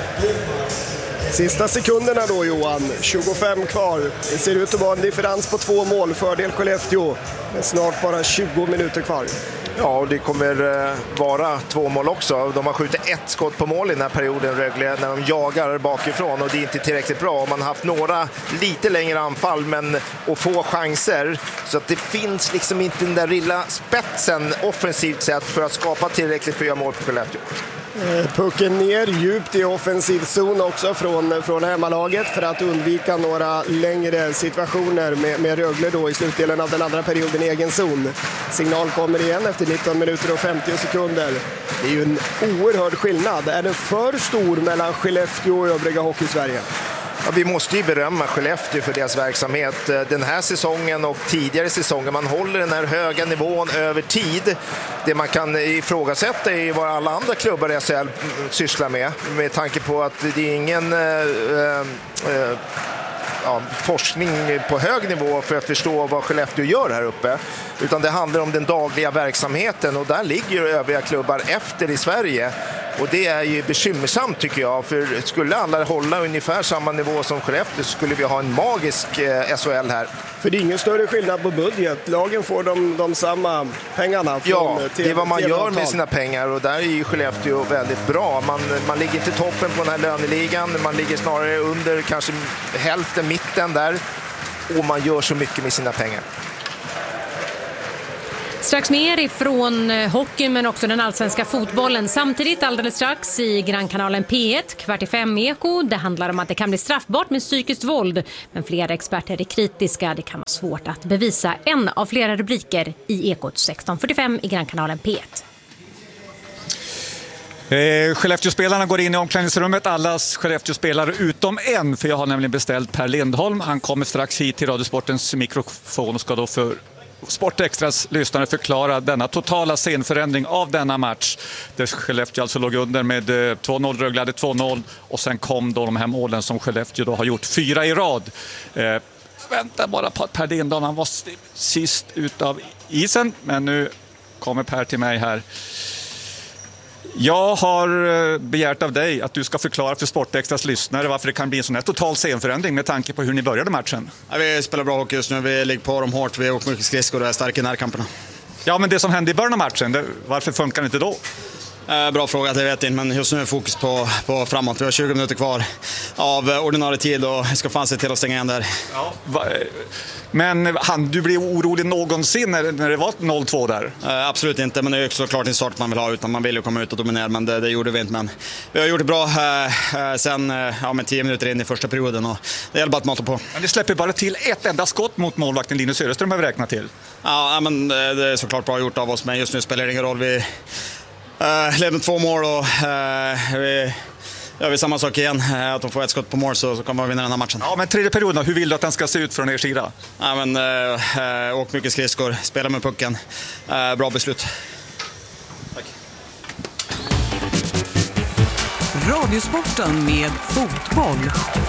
Sista sekunderna då, Johan. tjugofem kvar. Det ser ut att vara en differens på två mål. Fördel Skellefteå. Men snart bara tjugo minuter kvar. Ja, och det kommer eh, vara två mål också. De har skjutit ett skott på mål i den här perioden, Rögle, när de jagar bakifrån, och det är inte tillräckligt bra. Man har haft några lite längre anfall, men att få chanser, så att det finns liksom inte den där lilla spetsen offensivt sett för att skapa tillräckligt fyra mål på Skellefteå. Pucken ner djupt i offensiv zon också från, från hemmalaget för att undvika några längre situationer med, med Rögle då i slutdelen av den andra perioden i egen zon. Signal kommer igen efter nitton minuter och femtio sekunder. Det är ju en oerhörd skillnad. Är den för stor mellan Skellefteå och övriga Hockey-Sverige? Ja, vi måste ju berömma Skellefteå för deras verksamhet den här säsongen och tidigare säsonger. Man håller den här höga nivån över tid. Det man kan ifrågasätta är vad alla andra klubbar i S H L sysslar med. Med tanke på att det är ingen äh, äh, ja, forskning på hög nivå för att förstå vad Skellefteå gör här uppe. Utan det handlar om den dagliga verksamheten och där ligger ju övriga klubbar efter i Sverige. Och det är ju bekymmersamt tycker jag, för skulle alla hålla ungefär samma nivå som Skellefteå så skulle vi ha en magisk eh, S H L här. För det är ingen större skillnad på budget. Lagen får de, de samma pengarna. Från ja, T V, det är vad man gör med avtal. sina pengar och där är ju Skellefteå väldigt bra. Man, man ligger inte i toppen på den här löneligan, man ligger snarare under kanske hälften, mitten där. Och man gör så mycket med sina pengar. Strax mer ifrån hockeyn men också den allsvenska fotbollen. Samtidigt alldeles strax i Grannkanalen P ett, kvart i fem Eko. Det handlar om att det kan bli straffbart med psykiskt våld. Men flera experter är kritiska. Det kan vara svårt att bevisa. En av flera rubriker i Ekot sexton fyrtiofem i Grannkanalen P ett. Eh, Skellefteå-spelarna går in i omklädningsrummet, allas Skellefteå-spelare utom en, för jag har nämligen beställt Per Lindholm. Han kommer strax hit till Radiosportens mikrofon och ska då för Sportextras lyssnare förklara denna totala scenförändring av denna match. Där Skellefteå alltså låg under med två noll, Rögle hade två noll och sen kom då de här målen som Skellefteå då har gjort fyra i rad. Eh, vänta bara på att Per Lindholm, han var sist ut av isen, men nu kommer Per till mig här. Jag har begärt av dig att du ska förklara för Sportextras lyssnare varför det kan bli en sån här total scenförändring med tanke på hur ni började matchen. Ja, vi spelar bra hockey just nu, vi ligger på dem hårt, vi åker mycket skridskor och är starka i närkamperna. Ja, men det som hände i början av matchen, det, varför funkar det inte då? Eh, bra fråga, det vet jag inte, men just nu är fokus på, på framåt. Vi har tjugo minuter kvar av ordinarie tid och vi ska fan se till att stänga igen där. Ja, va, men han, du blev orolig någonsin när, när det var noll två där? Eh, absolut inte, men det är ju såklart en start man vill ha, utan man vill ju komma ut och dominera, men det, det gjorde vi inte. Men vi har gjort det bra eh, sen eh, ja, med tio minuter in i första perioden och det gäller bara att mata på. Men det släpper bara till ett enda skott mot målvakten Linus Söderström har vi räknat till. Ja, men det är såklart bra gjort av oss, men just nu spelar det ingen roll. Vi Uh, leder två mål och uh, vi gör vi samma sak igen. Uh, att de får ett skott på mål så, så kommer vi vinna den här matchen. Ja, men tredje perioden, hur vill du att den ska se ut från er sida? Ja, men uh, uh, åk mycket skridskor, spela med pucken. Uh, bra beslut. Tack. Radiosporten med fotboll.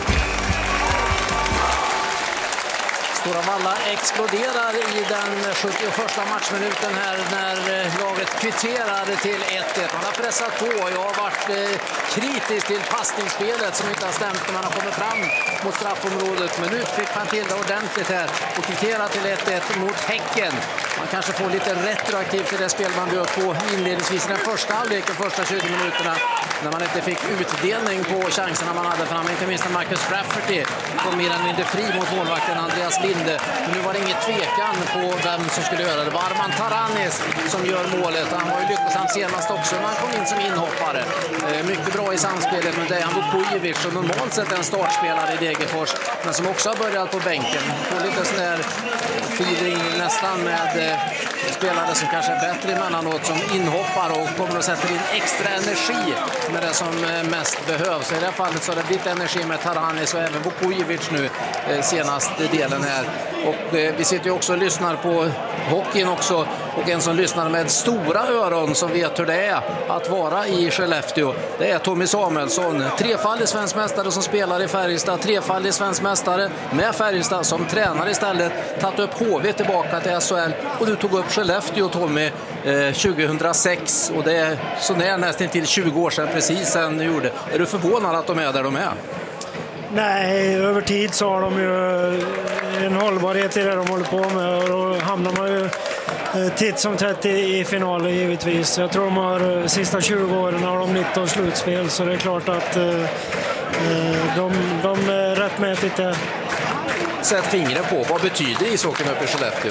Stora Valla exploderar i den sjuttioförsta matchminuten här när laget kvitterar till ett ett. Man har pressat på. Jag har varit eh, kritisk till passningsspelet som inte har stämt när man har kommit fram mot straffområdet. Men nu fick man till det ordentligt här och kvitterar till ett ett mot Häcken. Man kanske får lite retroaktivt till det spel man bjöd på inledningsvis i den första halvleken, första tjugo minuterna. När man inte fick utdelning på chanserna man hade fram. Inte minst när Marcus Rafferty kom mer eller mindre fri mot målvakten Andreas Linde. Men nu var det inget tvekan på vem som skulle göra det. Det var Arman Taranis som gör målet. Han var ju lyckosam senast också när han kom in som inhoppare. Eh, mycket bra i samspelet med Dejan Vukojevic som normalt sett är en startspelare i Degerfors. Men som också har börjat på bänken. Får lite sån där feeding nästan med eh, spelare som kanske är bättre emellanåt som inhoppar och kommer att sätta in extra energi med det som mest behövs. I det här fallet så har det blivit energi med Taranis och även Vukojevic nu eh, senaste delen här. Och eh, vi sitter ju också och lyssnar på hockeyn också och en som lyssnar med stora öron som vet hur det är att vara i Skellefteå. Det är Tommy Samuelsson, trefaldig svensk mästare som spelar i Färjestad, trefaldig svensk mästare med Färjestad som tränar istället, tagit upp H V tillbaka till S H L och du tog upp Skellefteå Tommy eh, tjugohundrasex och det är så när nästan till tjugo år sedan precis sen du gjorde. Är du förvånad att de är där de är? Nej, över tid så har de ju en hållbarhet i det de håller på med och då hamnar man ju titt som tätt i, i finalen givetvis. Jag tror de har sista tjugo åren har de nitton slutspel så det är klart att eh, de, de är rätt mätigt där. Sätt fingret på, vad betyder ishockeyn uppe i Skellefteå?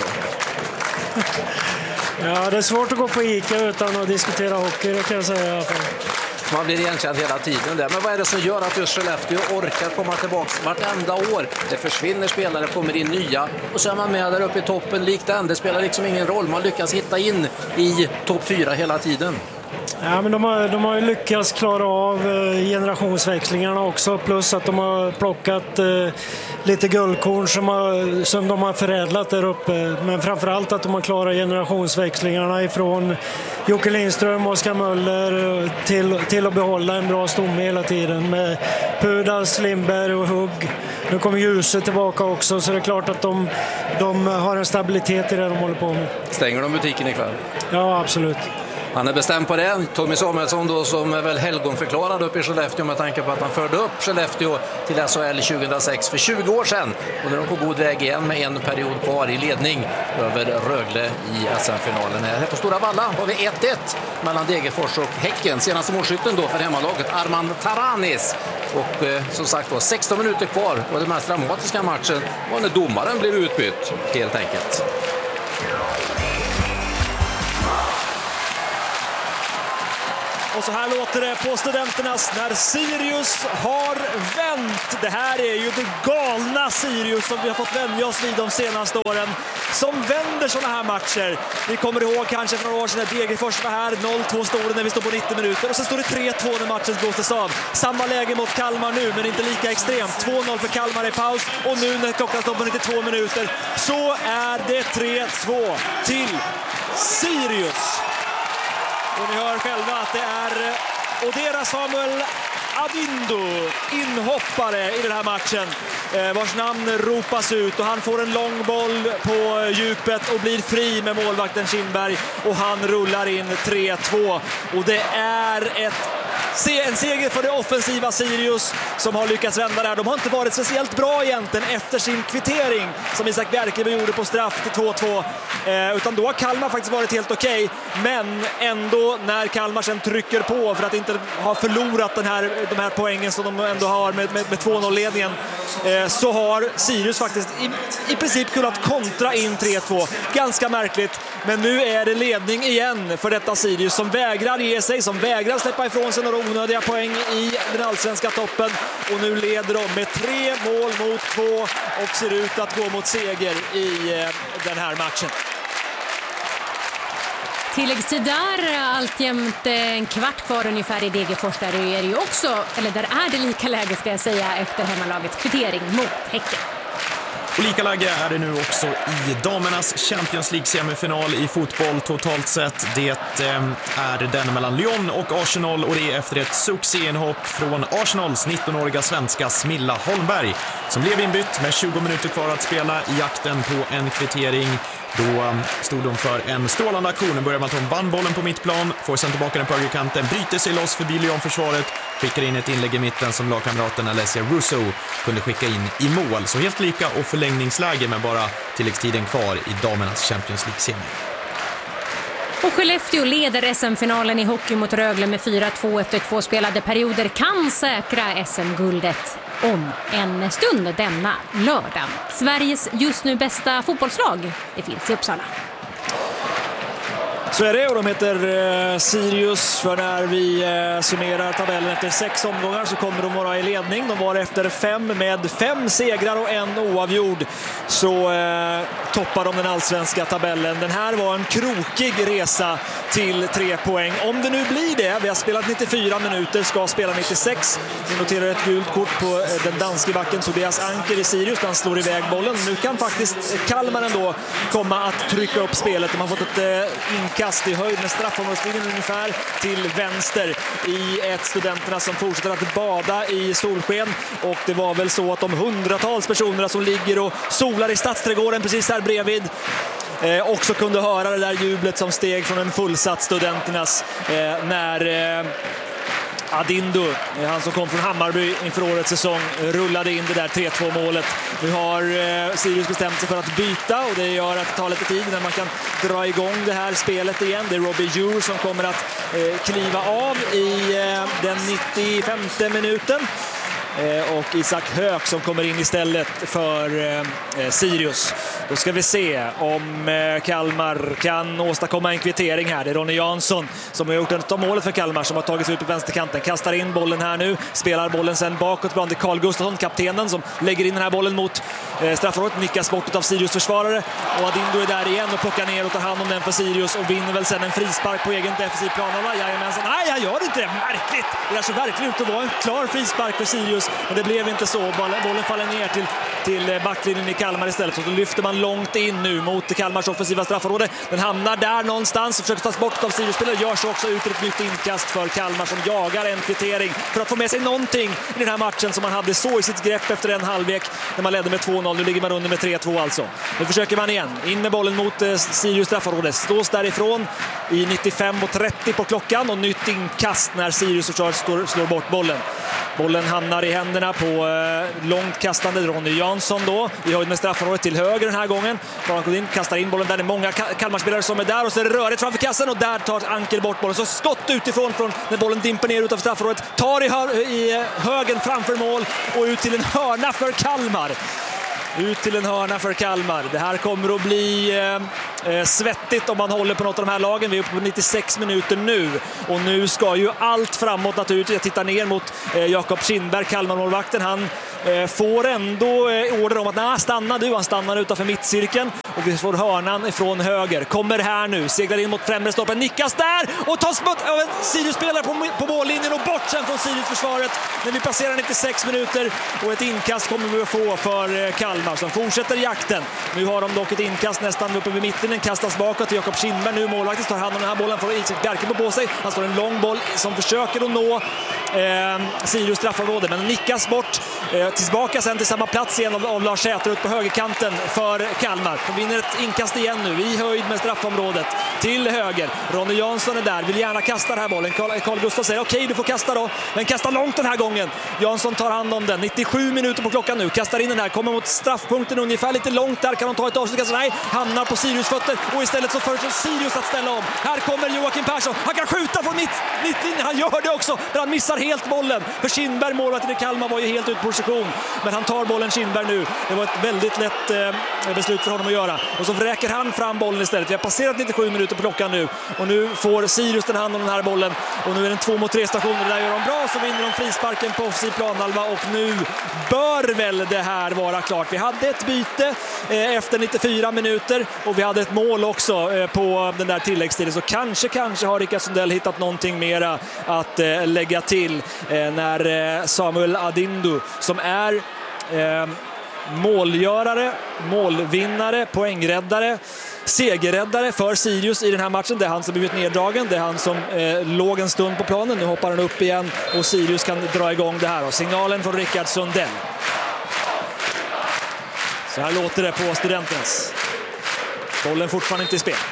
Ja, det är svårt att gå på Ica utan att diskutera hockey, det kan jag säga i alla fall. Man blir igenkänd hela tiden där. Men vad är det som gör att just Skellefteå orkar komma tillbaka vartenda år? Det försvinner spelare, kommer in nya och så är man med där uppe i toppen likt den. Det spelar liksom ingen roll. Man lyckas hitta in i topp fyra hela tiden. Ja, men de, har, de har ju lyckats klara av generationsväxlingarna också, plus att de har plockat eh, lite guldkorn som, har, som de har förädlat där uppe. Men framförallt att de har klarat generationsväxlingarna ifrån Jocke Lindström och Oskar Möller till, till att behålla en bra stomme hela tiden med Pudas, Lindberg och Hugg. Nu kommer Ljuset tillbaka också, så det är klart att de, de har en stabilitet i det de håller på med. Stänger de butiken ikväll? Ja, absolut. Han är bestämd på det. Tommy Samuelsson då, som är väl helgonförklarad uppe i Skellefteå med tanke på att han förde upp Skellefteå till S H L tjugohundrasex för tjugo år sedan. Och nu är de på god väg igen med en period kvar i ledning över Rögle i S M-finalen. Här på Stora Valla har vi ett ett mellan Degerfors och Häcken. Senaste målskytten då för hemmalaget Armand Taranis. Och eh, som sagt då, sexton minuter kvar, och den mest dramatiska matchen var när domaren blev utbytt helt enkelt. Och så här låter det på Studenternas när Sirius har vänt. Det här är ju det galna Sirius som vi har fått vänja oss vid de senaste åren, som vänder sådana här matcher. Vi kommer ihåg kanske för några år sedan när Degerfors var här, noll två står det när vi står på nittio minuter, och så står det tre två när matchen blåses av. Samma läge mot Kalmar nu, men inte lika extremt. två noll för Kalmar i paus, och nu när klockan står på nittiotvå minuter så är det tre två till Sirius. Och ni hör själva att det är Odera Samuel Adindo, inhoppare i den här matchen, eh, vars namn ropas ut, och han får en lång boll på djupet och blir fri med målvakten Kindberg, och han rullar in tre två. Och det är ett en seger för det offensiva Sirius som har lyckats vända där. De har inte varit speciellt bra egentligen efter sin kvittering som Isak Bjerkeby gjorde på straff till två två. Eh, utan då har Kalmar faktiskt varit helt okej. Men ändå när Kalmar sen trycker på för att inte ha förlorat den här, de här poängen som de ändå har med, med, med två noll-ledningen, eh, så har Sirius faktiskt i, i princip kunnat kontra in tre två. Ganska märkligt. Men nu är det ledning igen för detta Sirius som vägrar ge sig, som vägrar släppa ifrån sig några onödiga poäng i den allsvenska toppen. Och nu leder de med tre mål mot två och ser ut att gå mot seger i eh, den här matchen. Tilläggstid där, alltjämt en kvart kvar ungefär i Degerfors. Där är det ju också, eller där är det lika läge ska jag säga, efter hemmalagets kvittering mot Häcken. Och lika läge är det nu också i damernas Champions League-semifinal i fotboll totalt sett. Det eh, är den mellan Lyon och Arsenal, och det är efter ett succéinhopp från Arsenals nittonåriga svenska Smilla Holmberg som blev inbytt med tjugo minuter kvar att spela i jakten på en kvittering. Då stod de för en strålande aktion. Börjar med att hon vann bollen på mittplan, får sen tillbaka den på högerkanten, bryter sig loss förbi Lyon-försvaret, skickar in ett inlägg i mitten som lagkamraten Alessia Russo kunde skicka in i mål. Så helt lika och förlängningsläge med bara tilläggstiden kvar i damernas Champions League-semi. Och Skellefteå leder S M-finalen i hockey mot Rögle med fyra två efter två spelade perioder, kan säkra S M-guldet om en stund denna lördag. Sveriges just nu bästa fotbollslag, det finns i Uppsala. Så är det, och de heter eh, Sirius, för när vi eh, summerar tabellen efter sex omgångar så kommer de vara i ledning. De var efter fem med fem segrar och en oavgjord, så eh, toppar de den allsvenska tabellen. Den här var en krokig resa till tre poäng. Om det nu blir det, vi har spelat nittiofyra minuter, ska spela nittiosex. Vi noterar ett gult kort på eh, den danske backen Tobias Anker i Sirius. Han slår iväg bollen. Nu kan faktiskt Kalmar ändå komma att trycka upp spelet. De har fått ett eh, inkast i höjd med straffområdeslinjen ungefär till vänster i ett Studenterna som fortsätter att bada i solsken. Och det var väl så att de hundratals personerna som ligger och solar i Stadsträdgården precis här bredvid eh, också kunde höra det där jublet som steg från en fullsatt Studenternas eh, när eh, Adindo, han som kom från Hammarby inför årets säsong, rullade in det där tre två målet. Nu har eh, Sirius bestämt sig för att byta, och det gör att det tar lite tid när man kan dra igång det här spelet igen. Det är Robbie Djur som kommer att eh, kliva av i eh, den nittiofemte minuten. eh, och Isak Höök som kommer in istället för eh, Sirius. Då ska vi se om eh, Kalmar kan åstadkomma en kvittering här. Det är Ronny Jansson som har gjort ett av målet för Kalmar, som har tagit sig ut på vänsterkanten. Kastar in bollen här nu, spelar bollen sen bakåt bland Carl Gustafsson, kaptenen, som lägger in den här bollen mot eh, straffområdet. Nickas bort av Sirius försvarare och Adindo är där igen och plockar ner och tar hand om den för Sirius och vinner väl sen en frispark på egen defensiv plan. Jajamensan. Nej, jag gör inte det. Märkligt. Det där så verkligen ut att vara en klar frispark för Sirius, men det blev inte så. Bollen faller ner till, till backlinjen i Kalmar istället. Så då lyfter man långt in nu mot Kalmars offensiva straffområde. Den hamnar där någonstans och försöker tas bort av Sirius-spelare. Gör så också ut ett nytt inkast för Kalmar som jagar en kvittering för att få med sig någonting i den här matchen som man hade så i sitt grepp efter en halvlek när man ledde med två noll. Nu ligger man under med tre två alltså. Nu försöker man igen. In med bollen mot eh, Sirius straffområde. Stås därifrån i nittiofem och trettio på klockan och nytt inkast när Sirius försvaret står, slår bort bollen. Bollen hamnar i händerna på eh, långt kastande Ronny Jansson då. I höjd med straffområdet till höger den här gången. Baran kastar in bollen där. Det är många Kalmarspelare som är där och så är det rörigt framför kassen och där tar Ankel bort bollen. Så skott utifrån från när bollen dimper ner utanför straffområdet. Tar i, hö- i högen framför mål och ut till en hörna för Kalmar. Ut till en hörna för Kalmar. Det här kommer att bli eh, svettigt om man håller på något av de här lagen. Vi är uppe på nittiosex minuter nu. Och nu ska ju allt framåt naturligtvis. Jag tittar ner mot eh, Jakob Kindberg, Kalmar-målvakten. Han eh, får ändå eh, order om att nej, stanna du. Han stannar utanför mittcirkeln. Och vi får hörnan ifrån höger. Kommer här nu. Seglar in mot främre stoppen. Nickas där. Och tas bort av en Sirius-spelare på, på mållinjen. Och bort sen från Sirius-försvaret. När vi passerar nittiosex minuter. Och ett inkast kommer vi att få för eh, Kalmar som fortsätter jakten. Nu har de dock ett inkast nästan uppe vid mitten. Den kastas bakåt till Jakob Kindberg. Nu målvakten tar hand om den här bollen. Får Isak Bjerkebo på sig. Han står en lång boll som försöker att nå eh, Sirius straffområde. Men nickas bort. Eh, tillbaka sen till samma plats igen av, av Lars Säter ut på högerkanten för Kalmar. De vinner ett inkast igen nu i höjd med straffområdet. Till höger. Ronny Jansson är där. Vill gärna kasta den här bollen. Carl, Carl Gustaf säger okej, du får kasta då. Men kasta långt den här gången. Jansson tar hand om den. nittiosju minuter på klockan nu. Kastar in den här. Kommer mot straffpunkten ungefär lite långt där. Kan de ta ett avslut? Nej, hamnar på Sirius fötter. Och istället så föreslår Sirius att ställa om. Här kommer Joakim Persson. Han kan skjuta från mitt, mittlinjen. Han gör det också. Men han missar helt bollen. För Kindberg, målvakten i Kalmar, var ju helt ut på position. Men han tar bollen Kindberg nu. Det var ett väldigt lätt eh, beslut för honom att göra. Och så räcker han fram bollen istället. Vi har passerat nittiosju minuter på klockan nu. Och nu får Sirius den hand om den här bollen. Och nu är det en två mot tre stationer. Där gör de bra. Så vinner de frisparken på offensiv planhalva. Och nu bör väl det här vara klart. Vi hade ett byte eh, efter nittiofyra minuter. Och vi hade ett mål också eh, på den där tilläggstiden. Så kanske, kanske har Rickard Sundell hittat någonting mera att eh, lägga till. Eh, när eh, Samuel Adindo, som är eh, målgörare, målvinnare, poängräddare, segerräddare för Sirius i den här matchen. Det är han som blivit neddragen. Det är han som eh, låg en stund på planen. Nu hoppar han upp igen och Sirius kan dra igång det här. Och signalen från Rickard Sundell. Så här låter det på Studenternas. Bollen fortfarande inte i spel.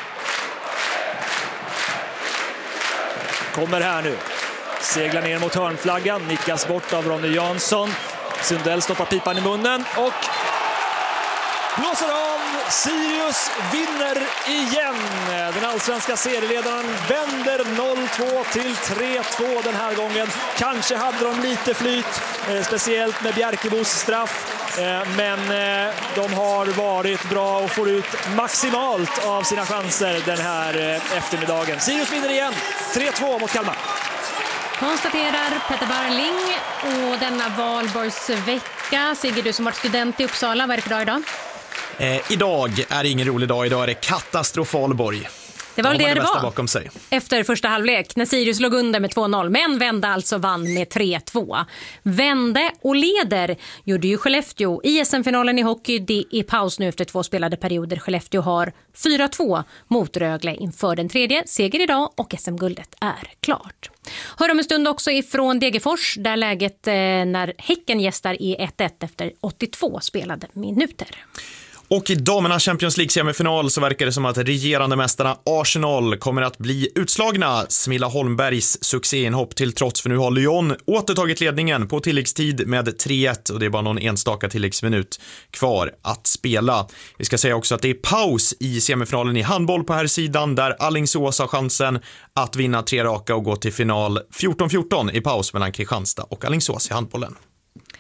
Kommer här nu. Seglar ner mot hörnflaggan. Nickas bort av Ronny Jansson. Sundell stoppar pipan i munnen och blåser av. Sirius vinner igen. Den allsvenska serieledaren vänder noll två till tre två den här gången. Kanske hade de lite flyt, eh, speciellt med Bjerkebos straff. Eh, men eh, de har varit bra och får ut maximalt av sina chanser den här eh, eftermiddagen. Sirius vinner igen tre två mot Kalmar. Konstaterar Peter Barling. Och denna valborgsvecka, Sigge, du som varit student i Uppsala, vad är det för dag idag? Eh, idag är det ingen rolig dag, idag är det katastrofalborg. Det var väl det det, det var bakom sig. Efter första halvlek när Sirius låg under med två noll, men vände alltså vann med tre två. Vände och leder gjorde ju Skellefteå i S M-finalen i hockey. Det är paus nu efter två spelade perioder. Skellefteå har fyra två mot Rögle inför den tredje. Seger idag och S M-guldet är klart. Hör om en stund också ifrån Degerfors där läget eh, när Häcken gästar är ett ett efter åttiotvå spelade minuter. Och i damernas Champions League-semifinal så verkar det som att regerande mästarna Arsenal kommer att bli utslagna. Smilla Holmbergs succéinhopp till trots, för nu har Lyon återtagit ledningen på tilläggstid med tre ett och det är bara någon enstaka tilläggsminut kvar att spela. Vi ska säga också att det är paus i semifinalen i handboll på här sidan där Alingsås har chansen att vinna tre raka och gå till final fjorton fjorton i paus mellan Kristianstad och Alingsås i handbollen.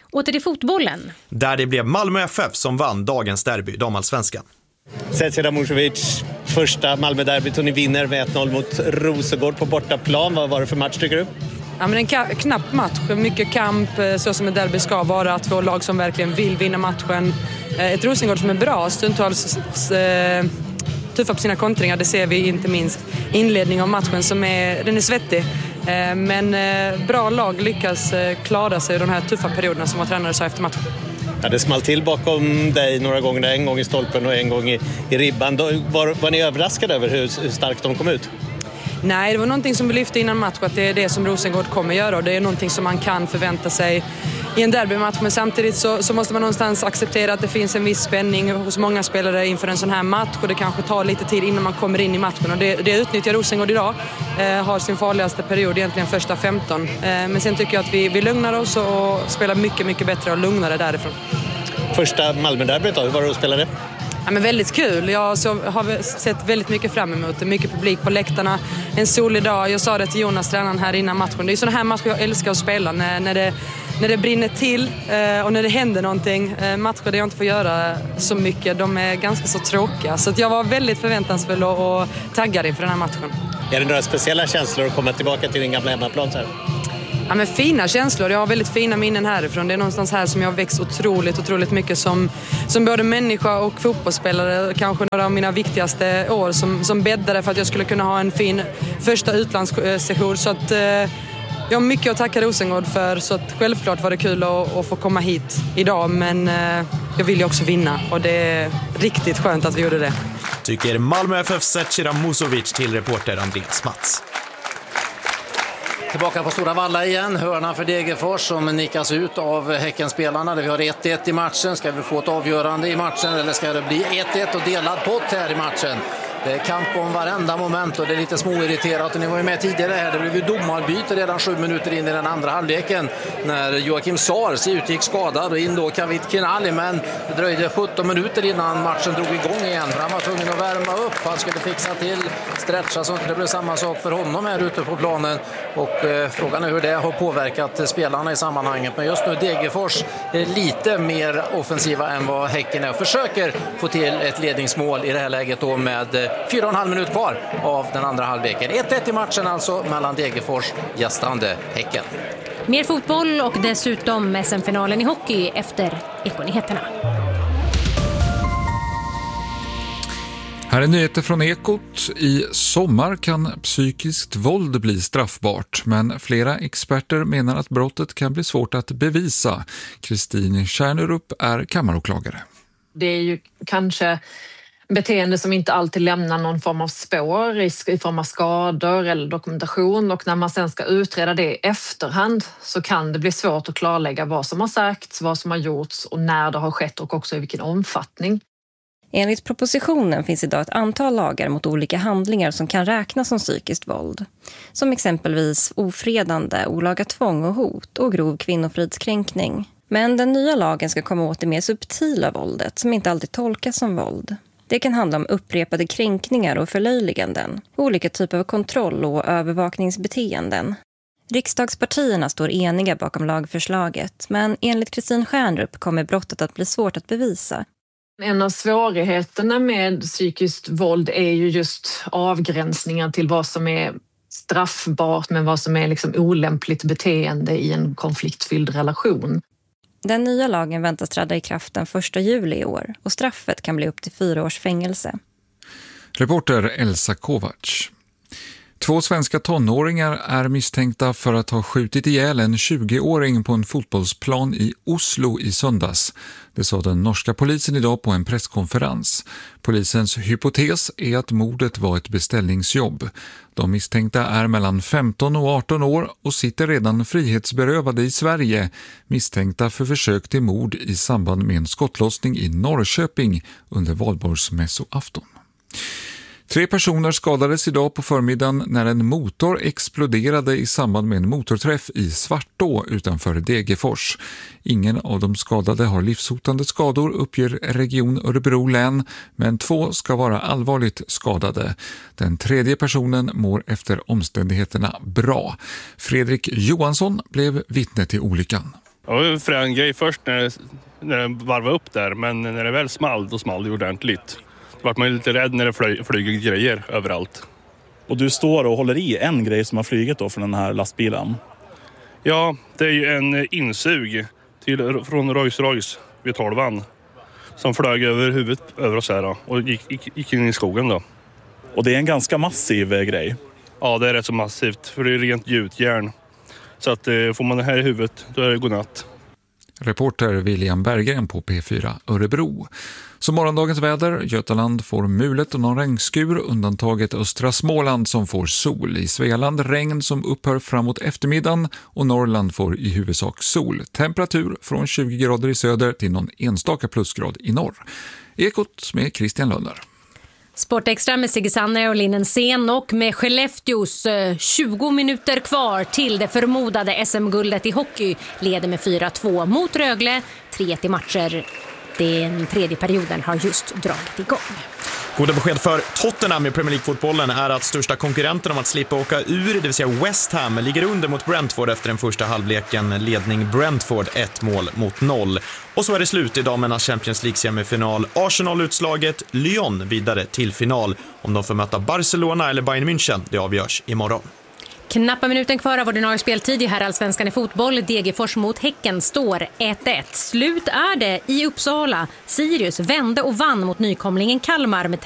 Åter till fotbollen. Där det blev Malmö F F som vann dagens derby, damallsvenskan. Zecira Musovic, första Malmö-derbyt och ni vinner med ett noll mot Rosengård på bortaplan. Vad var det för match tycker du? Ja, men en ka- knapp match, mycket kamp, så som ett derby ska vara. Två lag som verkligen vill vinna matchen. Ett Rosengård som är bra, stundtals eh, tuffa på sina kontringar. Det ser vi inte minst inledning av matchen som är, den är svettig. Eh, men eh, bra lag lyckas eh, klara sig i de här tuffa perioderna som var tränare sa efter matchen. Ja, det small till bakom dig några gånger, en gång i stolpen och en gång i, i ribban. Då, var, var ni överraskade över hur, hur starkt de kom ut? Nej, det var någonting som vi lyfte innan match, att det är det som Rosengård kommer göra och det är någonting som man kan förvänta sig i en derbymatch. Men samtidigt så, så måste man någonstans acceptera att det finns en viss spänning hos många spelare inför en sån här match och det kanske tar lite tid innan man kommer in i matchen och det, det utnyttjar Rosengård idag. Eh, har sin farligaste period egentligen första femton. Eh, men sen tycker jag att vi, vi lugnar oss och spelar mycket, mycket bättre och lugnare därifrån. Första Malmö-derbyt då, hur var det att spela det? Ja, men väldigt kul. Jag så, har sett väldigt mycket fram emot det. Mycket publik på läktarna. En solig dag. Jag sa det till Jonas, tränaren här innan matchen. Det är sådana här matcher jag älskar att spela. När, när, det, när det brinner till eh, och när det händer någonting. Eh, matcher där jag inte får göra så mycket. De är ganska så tråkiga. Så att jag var väldigt förväntansfull och, och taggad inför den här matchen. Är det några speciella känslor att komma tillbaka till din gamla hemmaplan så här? Ja, men fina känslor. Jag har väldigt fina minnen härifrån. Det är någonstans här som jag har växt otroligt, otroligt mycket som, som både människa och fotbollsspelare. Kanske några av mina viktigaste år som, som bäddade för att jag skulle kunna ha en fin första utlandssession. Så att, eh, jag har mycket att tacka Rosengård för. Så att självklart var det kul att, att få komma hit idag. Men eh, jag vill ju också vinna och det är riktigt skönt att vi gjorde det. Tycker Malmö F F Zecira Musovic till reporter Andreas Mats. Tillbaka på Stora Valla igen, hörna för Degerfors som nickas ut av Häckenspelarna. Vi har ett ett i matchen, ska vi få ett avgörande i matchen eller ska det bli ett ett och delad pott här i matchen? Det är kamp om varenda moment och det är lite småirriterat. Och ni var ju med tidigare här, det blev ju domarbyte redan sju minuter in i den andra halvleken när Joakim Sars utgick skadad och in då Kavit Kinali, men det dröjde sjutton minuter innan matchen drog igång igen. Han var tvungen att värma upp, han skulle fixa till stretcha så att det blev samma sak för honom här ute på planen och eh, frågan är hur det har påverkat spelarna i sammanhanget. Men just nu Degerfors är lite mer offensiva än vad Häcken är och försöker få till ett ledningsmål i det här läget då med fyra och en halv minut kvar av den andra halvleken. ett ett i matchen alltså mellan Degerfors gästande Häcken. Mer fotboll och dessutom S M-finalen i hockey efter Ekonyheterna. Här är nyheter från Ekot. I sommar kan psykiskt våld bli straffbart, men flera experter menar att brottet kan bli svårt att bevisa. Kristin Kärnerup är kammaråklagare. Det är ju kanske beteende som inte alltid lämnar någon form av spår i form av skador eller dokumentation, och när man sen ska utreda det i efterhand så kan det bli svårt att klarlägga vad som har sagts, vad som har gjorts och när det har skett och också i vilken omfattning. Enligt propositionen finns idag ett antal lagar mot olika handlingar som kan räknas som psykiskt våld. Som exempelvis ofredande, olaga tvång och hot och grov kvinnofridskränkning. Men den nya lagen ska komma åt det mer subtila våldet som inte alltid tolkas som våld. Det kan handla om upprepade kränkningar och förlöjliganden, olika typer av kontroll- och övervakningsbeteenden. Riksdagspartierna står eniga bakom lagförslaget, men enligt Kristin Stjärnrup kommer brottet att bli svårt att bevisa. En av svårigheterna med psykiskt våld är ju just avgränsningar till vad som är straffbart men vad som är liksom olämpligt beteende i en konfliktfylld relation. Den nya lagen väntas träda i kraft den första juli i år och straffet kan bli upp till fyra års fängelse. Reporter Elsa Kovacs. Två svenska tonåringar är misstänkta för att ha skjutit ihjäl en tjugoåring på en fotbollsplan i Oslo i söndags. Det sa den norska polisen idag på en presskonferens. Polisens hypotes är att mordet var ett beställningsjobb. De misstänkta är mellan femton och arton år och sitter redan frihetsberövade i Sverige, misstänkta för försök till mord i samband med en skottlossning i Norrköping under valborgsmässoafton. Tre personer skadades idag på förmiddagen när en motor exploderade i samband med en motorträff i Svartå utanför Degerfors. Ingen av de skadade har livshotande skador, uppger Region Örebro län, men två ska vara allvarligt skadade. Den tredje personen mår efter omständigheterna bra. Fredrik Johansson blev vittne till olyckan. Det var en frän grej först när det, när det varvade upp där, men när det väl small, då small det ordentligt. Då var man lite rädd när det fly, flyger grejer överallt. Och du står och håller i en grej som har flugit då från den här lastbilen? Ja, det är ju en insug till, från Rolls-Royce vid tolvan som flög över huvudet över oss här då, och gick, gick, gick in i skogen då. Och det är en ganska massiv eh, grej? Ja, det är rätt så massivt, för det är rent gjutjärn. Så att eh, får man det här i huvudet, då är det godnatt. Reporter William Berggren på P fyra Örebro. Så morgondagens väder, Götaland får mulet och någon regnskur, undantaget östra Småland som får sol. I Svealand regn som upphör framåt eftermiddagen och Norrland får i huvudsak sol. Temperatur från tjugo grader i söder till någon enstaka plusgrad i norr. Ekot med Christian Lönner. Sportextra med Sigge Sanne och Linnen Sen och med Skellefteås tjugo minuter kvar till det förmodade S M-guldet i hockey leder med fyra två mot Rögle, tre ett i matcher. Den tredje perioden har just dragit igång. Goda besked för Tottenham i Premier League-fotbollen är att största konkurrenten om att slippa åka ur, det vill säga West Ham, ligger under mot Brentford efter den första halvleken. Ledning Brentford ett mål mot noll. Och så är det slut i damernas Champions League-semifinal. Arsenal-utslaget, Lyon vidare till final. Om de får möta Barcelona eller Bayern München, det avgörs imorgon. Knappa minuten kvar av ordinarie speltid i herrallsvenskan i fotboll. Degerfors mot Häcken står ett ett. Slut är det i Uppsala. Sirius vände och vann mot nykomlingen Kalmar med